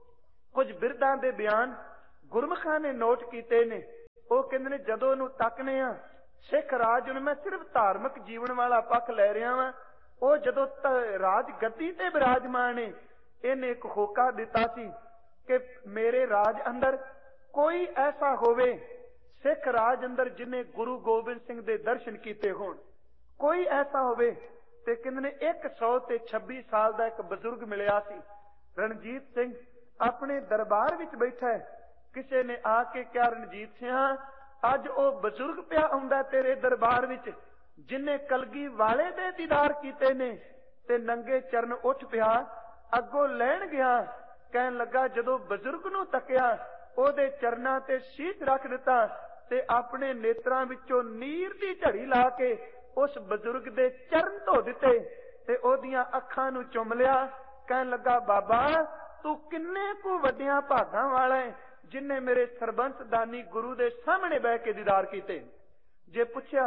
कुछ बिरदां दे बयान गुरमुखां ने नोट कीते ने। वो कहंदे ने जदों इहनूं तकने आ सिख राज नूं, मैं सिर्फ धार्मिक जीवन वाला पक्ष लै रहा वां, वो जदों राज गद्दी ते विराजमान है इन्हें एक होका दिता सी कि मेरे राज अंदर कोई ऐसा होवे सिख राज अंदर जिन्हें गुरु गोबिंद सिंह दे दर्शन कीते होण, कोई ऐसा होवे। ते कहंदे ने एक सौ ते छब्बी साल दा एक बजुर्ग मिलिया सी। रणजीत सिंह अपने दरबार विच बैठा है। किसी ने आके कहा रणजीत सिंह अज ओ बजुर्ग पिया आउंदा तेरे दरबार विच जिन्हें कलगी वाले दे दीदार कीते ने। ते नंगे चरण उठ पिया अगों लैण गया। कहन लगा जदों बजुर्ग नूं तकिया ओदे चरनां ते शीश रख दिता ते अपने नेत्रां विचों नीर दी झड़ी ला के उस बजुर्ग दे चरण धो दिते ते ओदियां अखां नूं चुम लिया। कहन लगा बाबा तू किन्ने कु वड्डियां भागां वाला है जिन्हें मेरे सरबंस दानी गुरु दे सामने बह के दीदार कीते। जे पुछया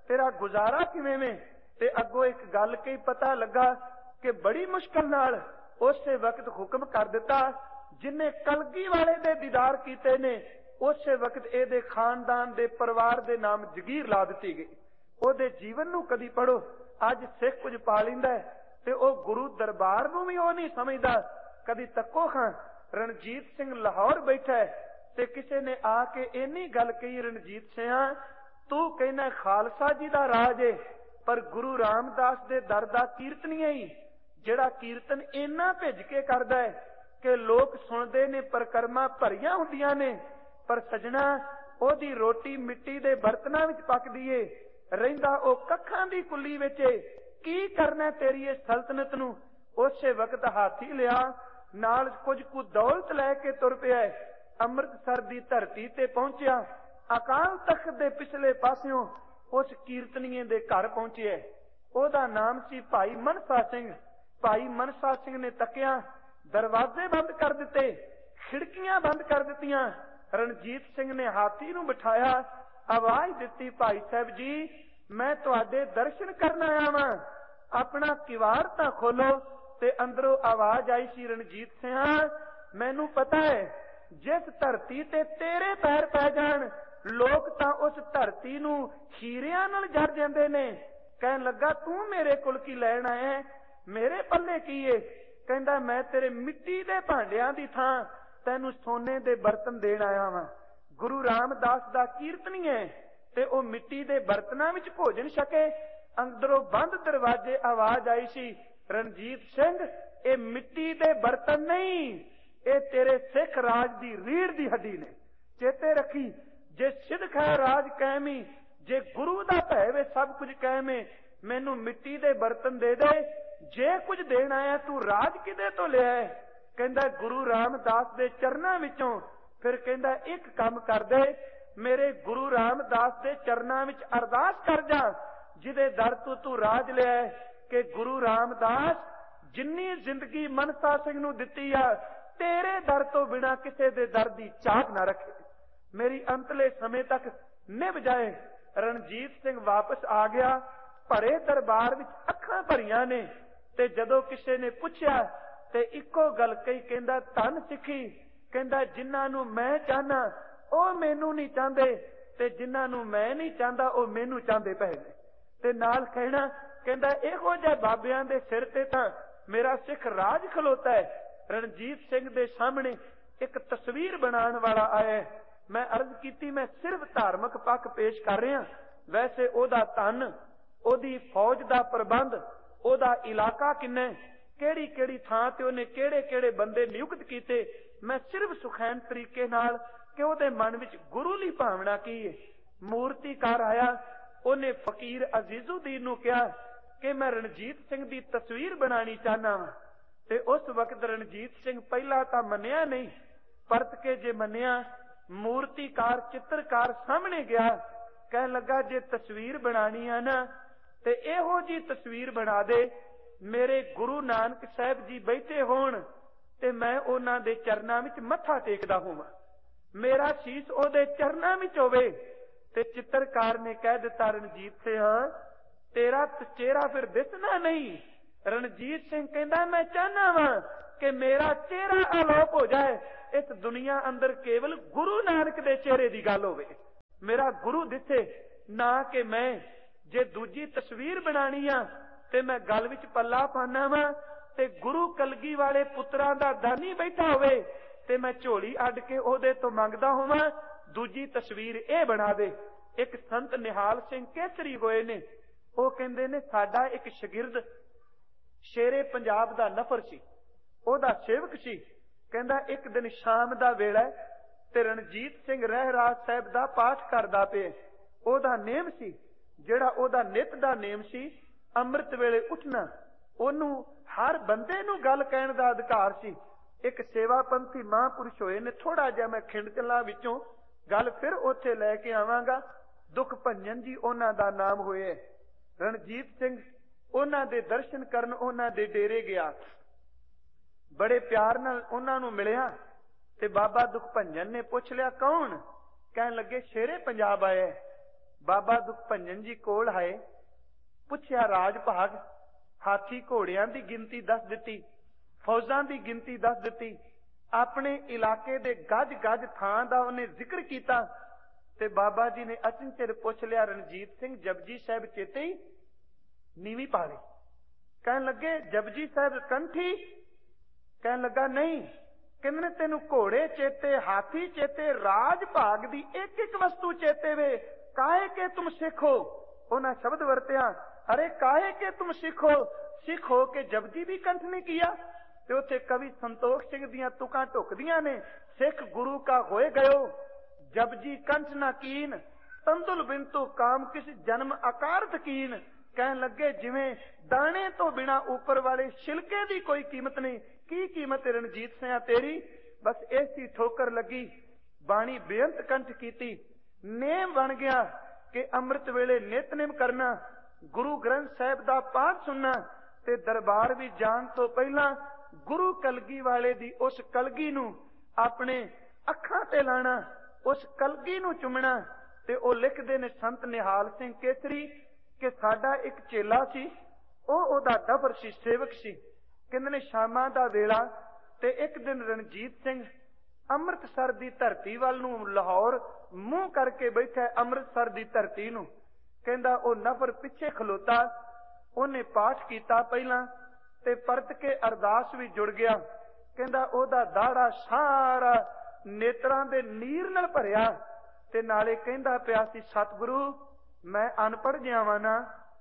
तेरा गुजारा किवें में? ते अगों एक गल कही पता लगा कि बड़ी मुश्किल नाल उस वक्त हुक्म कर दिता, जिन्हें कलगी वाले दे दीदार कीते ने उस वक्त एदे खानदान दे परिवार दे नाम जगीर ला दी गई। ओदे जीवन नूं कदी पढ़ो, अज सिख कुछ पा लैंदा है ते ओ गुरु दरबार नूं भी ओ नहीं समझदा। कदी तक्को खां रणजीत सिंह लाहौर बैठा है ते किसी ने आके इन्नी गल कही, रणजीत सिंह तू कहना खालसा जी दा राज है, पर गुरु रामदास दे दर दा कीर्तनीय ही जिहड़ा कीर्तन इन्ना भिज के करदा है कि लोग सुनते ने, परिक्रमा भरियां हुंदियां ने, पर सजना ओदी रोटी मिट्टी दे बर्तनां विच पकदी है, रहिंदा ओ कखां दी कुल्ली विच। की करना तेरी इस सल्तनत नूं? उस वक्त हाथी लिया, नाल कुछ कु दौलत लैके तुर पिया, अमृतसर दी धरती ते पहुंचिया, अकाल तख्त दे पिछले पासियों उस कीर्तनीय दे घर पहुंचे। ओदा नाम सी भाई मनसा सिंह। भाई मनसा सिंह ने तकिया, दरवाजे बंद कर दिते, खिड़कियां बंद कर दित्तियां। रणजीत सिंह ने हाथी नूं बिठाया, आवाज दिती, भाई साहब जी मैं तुहाडे दर्शन करन आया वां, अपना किवाड़ तां खोलो। ते अंदरों आवाज आई सी, रणजीत सिंह मैनू पता है जिस धरती ते तेरे पैर पै जाण लोग तां उस धरती नूं हीरियां नाल जड़ जांदे ने। कहन लगा तू मेरे कोल की लैण आया है? मेरे पल्ले की है? कहंदा मैं तेरे मिट्टी दे भांडियां दी थां तैनू सोने दे बर्तन देण आया वां। गुरु रामदास दा कीर्तनी है ते ओ मिट्टी दे बर्तनां विच भोजन छके। अंदरों बंद दरवाजे आवाज आई सी, रणजीत सिंह ये मिट्टी दे बर्तन नहीं, ये तेरे सिख राज दी रीढ़ दी हड्डी ने। चेते रखी, जे सिद्ध है राज कायमी, जे गुरु दा भै वे सब कुछ कायमे, मैनू मिट्टी दे बर्तन दे दे, जे कुछ देना है तू राज किदे तो लिया है? कहंदा गुरु रामदास दे चरनां विचों। फिर कहंदा एक काम कर दे, मेरे गुरु रामदास दे चरनां विच अरदास कर जा, जिदे दर तू तू राज लिया है, कि गुरु रामदास जिन्नी जिंदगी मनसा सिंह नूं दित्ती आ, तेरे दर तो बिना किसी दे दर दी चाह ना रखे, मेरी अंतले समय तक निभ जाए। रणजीत सिंह वापस आ गया, भरे दरबार विच अखां भरियां ने, ते जदों किसी ने पुछया ते इको गल कही, कहंदा धन सिखी, कहंदा जिन्हां नूं मैं चाहना ओ मैनू नहीं चाहते, ते जिन्हां नूं मैं नहीं चाहता ओ मैनू चाहते पए ने। ते नाल कहना, कहंदा इहो जिहे बाबियां दे सिर ते तां मेरा सिख राज खलोता है। रणजीत सिंह दे सामने एक तस्वीर बनाने वाला आया। मैं अर्ज की मैं सिर्फ धार्मिक पक्ष पेश कर रहा, वैसे ओदा धन, ओदी फौज दा प्रबंध, ओदा इलाका किन्ना, केड़ी केड़ी थां ते ओने केड़े केड़े बंदे नियुक्त कीते, मैं सिर्फ सुखैन तरीके नाल कि ओदे मन विच गुरु दी भावना की है। मूर्तिकार आया, ओने फकीर अजीजुद्दीन नूं कहा कि मैं रणजीत सिंह दी तस्वीर बनानी चाहना वां। ते उस वक्त रणजीत सिंह पहला तां मन्निया नहीं, परत के जे मन्निया, मूर्तिकार चित्रकार सामने गया, कह लगा जे तस्वीर बनानी है ना ते इहो जी तस्वीर बना दे, मेरे गुरु नानक साहब जी बैठे होण ते मैं उन्हां दे चरनां विच मत्था टेकदा होवां, मेरा शीश ओदे चरनां विच होवे। ते चित्रकार ने कह दिता, रणजीत सिंह तेरा चेहरा फिर दिसना नहीं। रणजीत सिंह कहंदा मैं चाहना वां कि मेरा चेहरा अलोप हो जाए, इस दुनिया अंदर केवल गुरु नानक दे चेहरे दी गल होवे, मेरा गुरु दिसे ना कि मैं जे दूजी तस्वीर बनानी आ ते मैं गल विच पल्ला पाना वां ते गुरु कलगी वाले पुत्रां दा दानी बैठा होवे ते मैं झोली अड्ड के ओहदे तो मंगदा होवां, दूजी तस्वीर ए बना दे। एक संत निहाल सिंह केसरी होए ने, ਉਹ ਕਹਿੰਦੇ ਨੇ ਸਾਡਾ ਇੱਕ ਸ਼ਾਗਿਰਦ ਸ਼ੇਰੇ ਪੰਜਾਬ ਦਾ ਨਫਰ ਸੀ, ਉਹਦਾ ਸੇਵਕ ਸੀ। ਕਹਿੰਦਾ ਇੱਕ ਦਿਨ ਸ਼ਾਮ ਦਾ ਵੇਲਾ ਤੇ ਰਣਜੀਤ ਸਿੰਘ ਰਹਿਰਾਜ ਸਾਹਿਬ ਦਾ ਪਾਠ ਕਰਦਾ ਪਿਆ। ਉਹਦਾ ਨੇਮ ਸੀ, ਜਿਹੜਾ ਉਹਦਾ ਨਿਤ ਦਾ ਨੇਮ ਸੀ, ਅੰਮ੍ਰਿਤ ਵੇਲੇ ਉੱਠਣਾ। ਉਹਨੂੰ ਹਰ ਬੰਦੇ ਨੂੰ ਗੱਲ ਕਹਿਣ ਦਾ ਅਧਿਕਾਰ ਸੀ। ਇੱਕ ਸੇਵਾ ਪੰਥੀ ਮਹਾਂਪੁਰਸ਼ ਹੋਏ ਨੇ, ਥੋੜਾ ਜਿਹਾ ਮੈਂ ਖਿੰਡ ਚੱਲਾਂ ਵਿੱਚੋਂ ਗੱਲ ਫਿਰ ਉੱਥੇ ਲੈ ਕੇ ਆਵਾਂਗਾ। ਦੁੱਖ ਭੰਜਨ ਜੀ ਉਹਨਾਂ ਦਾ ਨਾਮ ਹੋਏ। रणजीत सिंह उन्हां दे दर्शन करन उन्हां दे डेरे गया, बड़े प्यार नाल उन्हां नूं मिलिया ते बाबा दुख भंजन ने पुछ लिया कौन? कहन लगे शेरे पंजाब आया। बाबा दुखभंजन जी कोल आए, पुछया राज भाग, हाथी घोड़ियां दी गिनती दस दिती, फौजां दी गिनती दस दिती, अपने इलाके दे गज गज थां दा उन्हें जिक्र कीता। ते बाबा जी ने अचनचेर पुछ लिया, रणजीत सिंह जपजी साहिब चेते ही नीवी पा ली? कहन लगे जपजी साहिब कंठी? कहन लगा नहीं। कहने तेनू घोड़े चेते, हाथी चेते, राज भाग दी एक एक वस्तु चेते वे, काहे के तुम सिख हो? उन्हें शब्द वरत्या, अरे काहे के तुम सिख हो? सिख हो के जपजी भी कंठ नहीं किया? ते उत्थे कवि संतोख सिंह दियां तुकां ढुकदियां ने, सिख गुरु का होए गयो, जपजी कंठ ना कीन, तंदुल बिंतु काम किस जन्म अकारथ कीन। कहन लगे जिवें दाने तो बिना ऊपर वाले छिलके दी कोई कीमत नहीं, की कीमत रणजीत सिंह तेरी? बस ऐसी ठोकर लगी, बाणी बेअंत कंठ कीती, नेम बन गया कि अमृत वेले नितनेम करना, गुरु ग्रंथ साहिब दा पाठ सुनना, ते दरबार भी जान तो पहला गुरु कलगी वाले दी उस कलगी नू अपने अखां ते लाना, उस कलगी नू चुमना। ते ओ लिखदे ने संत निहाल सिंह केसरी कि साडा एक चेला सी, ओ ओदा दफर सी, सेवक सी। कहंदे ने शामां दा वेला ते एक दिन रणजीत सिंह अमृतसर दी धरती वाल नू लाहौर मूंह करके बैठा, अमृतसर दी धरती नू। कहंदा ओ नफर पिछे खलोता, ओने पाठ कीता पहला ते परत के अरदास भी जुड़ गया। कहंदा ओदा दाड़ा सारा नेत्रां दे नीर नाल भरिया, ते नाले कहंदा पिया सी सतगुरु मैं अनपढ़ जिहा वां ना,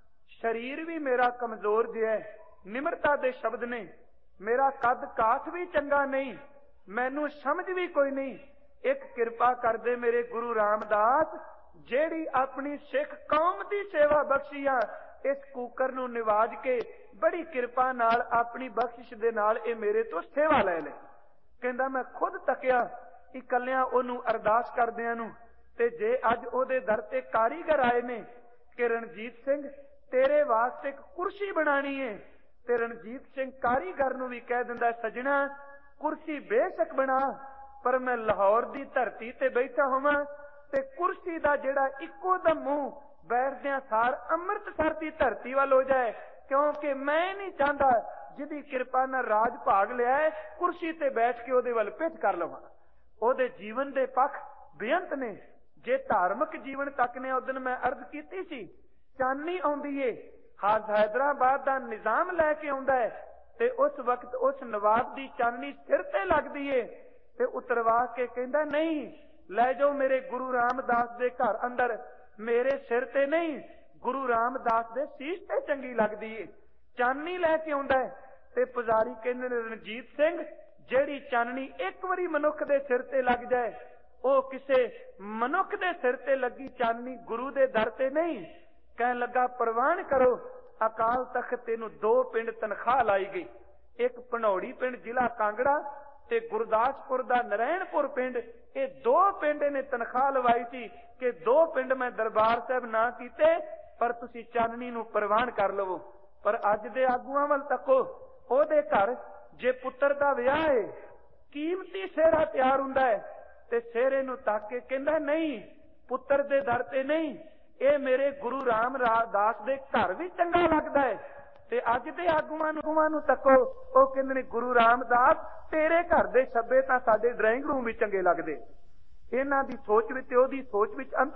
शरीर भी मेरा कमजोर जिहा है, निमरता दे शब्द ने, मेरा कद काठ भी चंगा नहीं, मैनू समझ भी कोई नहीं, एक किरपा कर दे मेरे गुरु रामदास, जेड़ी अपनी सिख कौम दी सेवा बख्शी आ, इस कूकर नू निवाज के बड़ी किरपा नाल अपनी बख्शिश दे नाल ए मेरे तो सेवा ले ले। कहंदा मैं खुद तकिया इकल्लियां ओनू अरदास करदियां नू, ते जे अज ओदे दर ते कारीगर आए ने कि रणजीत सिंह तेरे वास्ते एक कुर्सी बनानी है, ते रणजीत सिंह कारीगर नू भी कह दिंदा सजना कुर्सी बेशक बना, पर मैं लाहौर दी धरती ते बैठा होवां ते कुर्सी दा जेड़ा इक्को दम मुंह बैठदियां सार अमृतसर दी धरती वाल हो जाए, क्योंकि मैं नहीं चाहता जिदी किरपा नाल राज भाग लिया है कुर्सी ते बैठ के ओदे वल पिठ कर लवां। ओदे जीवन दे पक्ष बेअंत ने, जे धार्मिक जीवन तक ने उदन मैं अर्ज कीती सी, चानी आउंदी है, हाज हैदराबाद दा निजाम लैके आउंदा है, ते उस वक्त उस नवाब दी चानी सिर ते लगदी है, ते उतरवा के कहंदा नहीं लै जाओ मेरे गुरु रामदास दे घर अंदर, मेरे सिर ते नहीं गुरु रामदास दे शीश ते चंगी लगदी है। चानी लैके आउंदा है, ते पुजारी कहंदे ने रणजीत सिंह जेड़ी चाननी एक वारी मनुख दे सिर ते लग जाए, ओ किसे मनुख दे सिर ते लगी चाननी गुरु दे दर ते नहीं। कहन लगा प्रवान करो, अकाल तख्त तेनू दो पिंड तनख्वाह लाई गई, एक भनौड़ी पिंड जिला कांगड़ा ते गुरदासपुर दा नारायणपुर पिंड, ये दो पिंड ने तनख्वाह लवाई थी कि दो पिंड मैं दरबार साहब ना कीते, पर तुसी चाननी नू प्रवान कर लवो। पर अज दे आगुआं वल तको, ओदे घर जे पुत्र दा विआह है, कीमती सेहरा तैयार हुंदा है, ते सेहरे नू तक के कहंदा नहीं पुत्र दे दर ते नहीं, ये मेरे गुरु रामदास दे घर भी चंगा लगदा है। ते अज दे आगुआं नू तको, ओ कहंदे ने गुरु रामदास तेरे घर दे छब्बे तां साडे ड्राइंग रूम भी चंगे लगदे। इन्हां दी सोच विच ते ओहदी सोच विच अंतर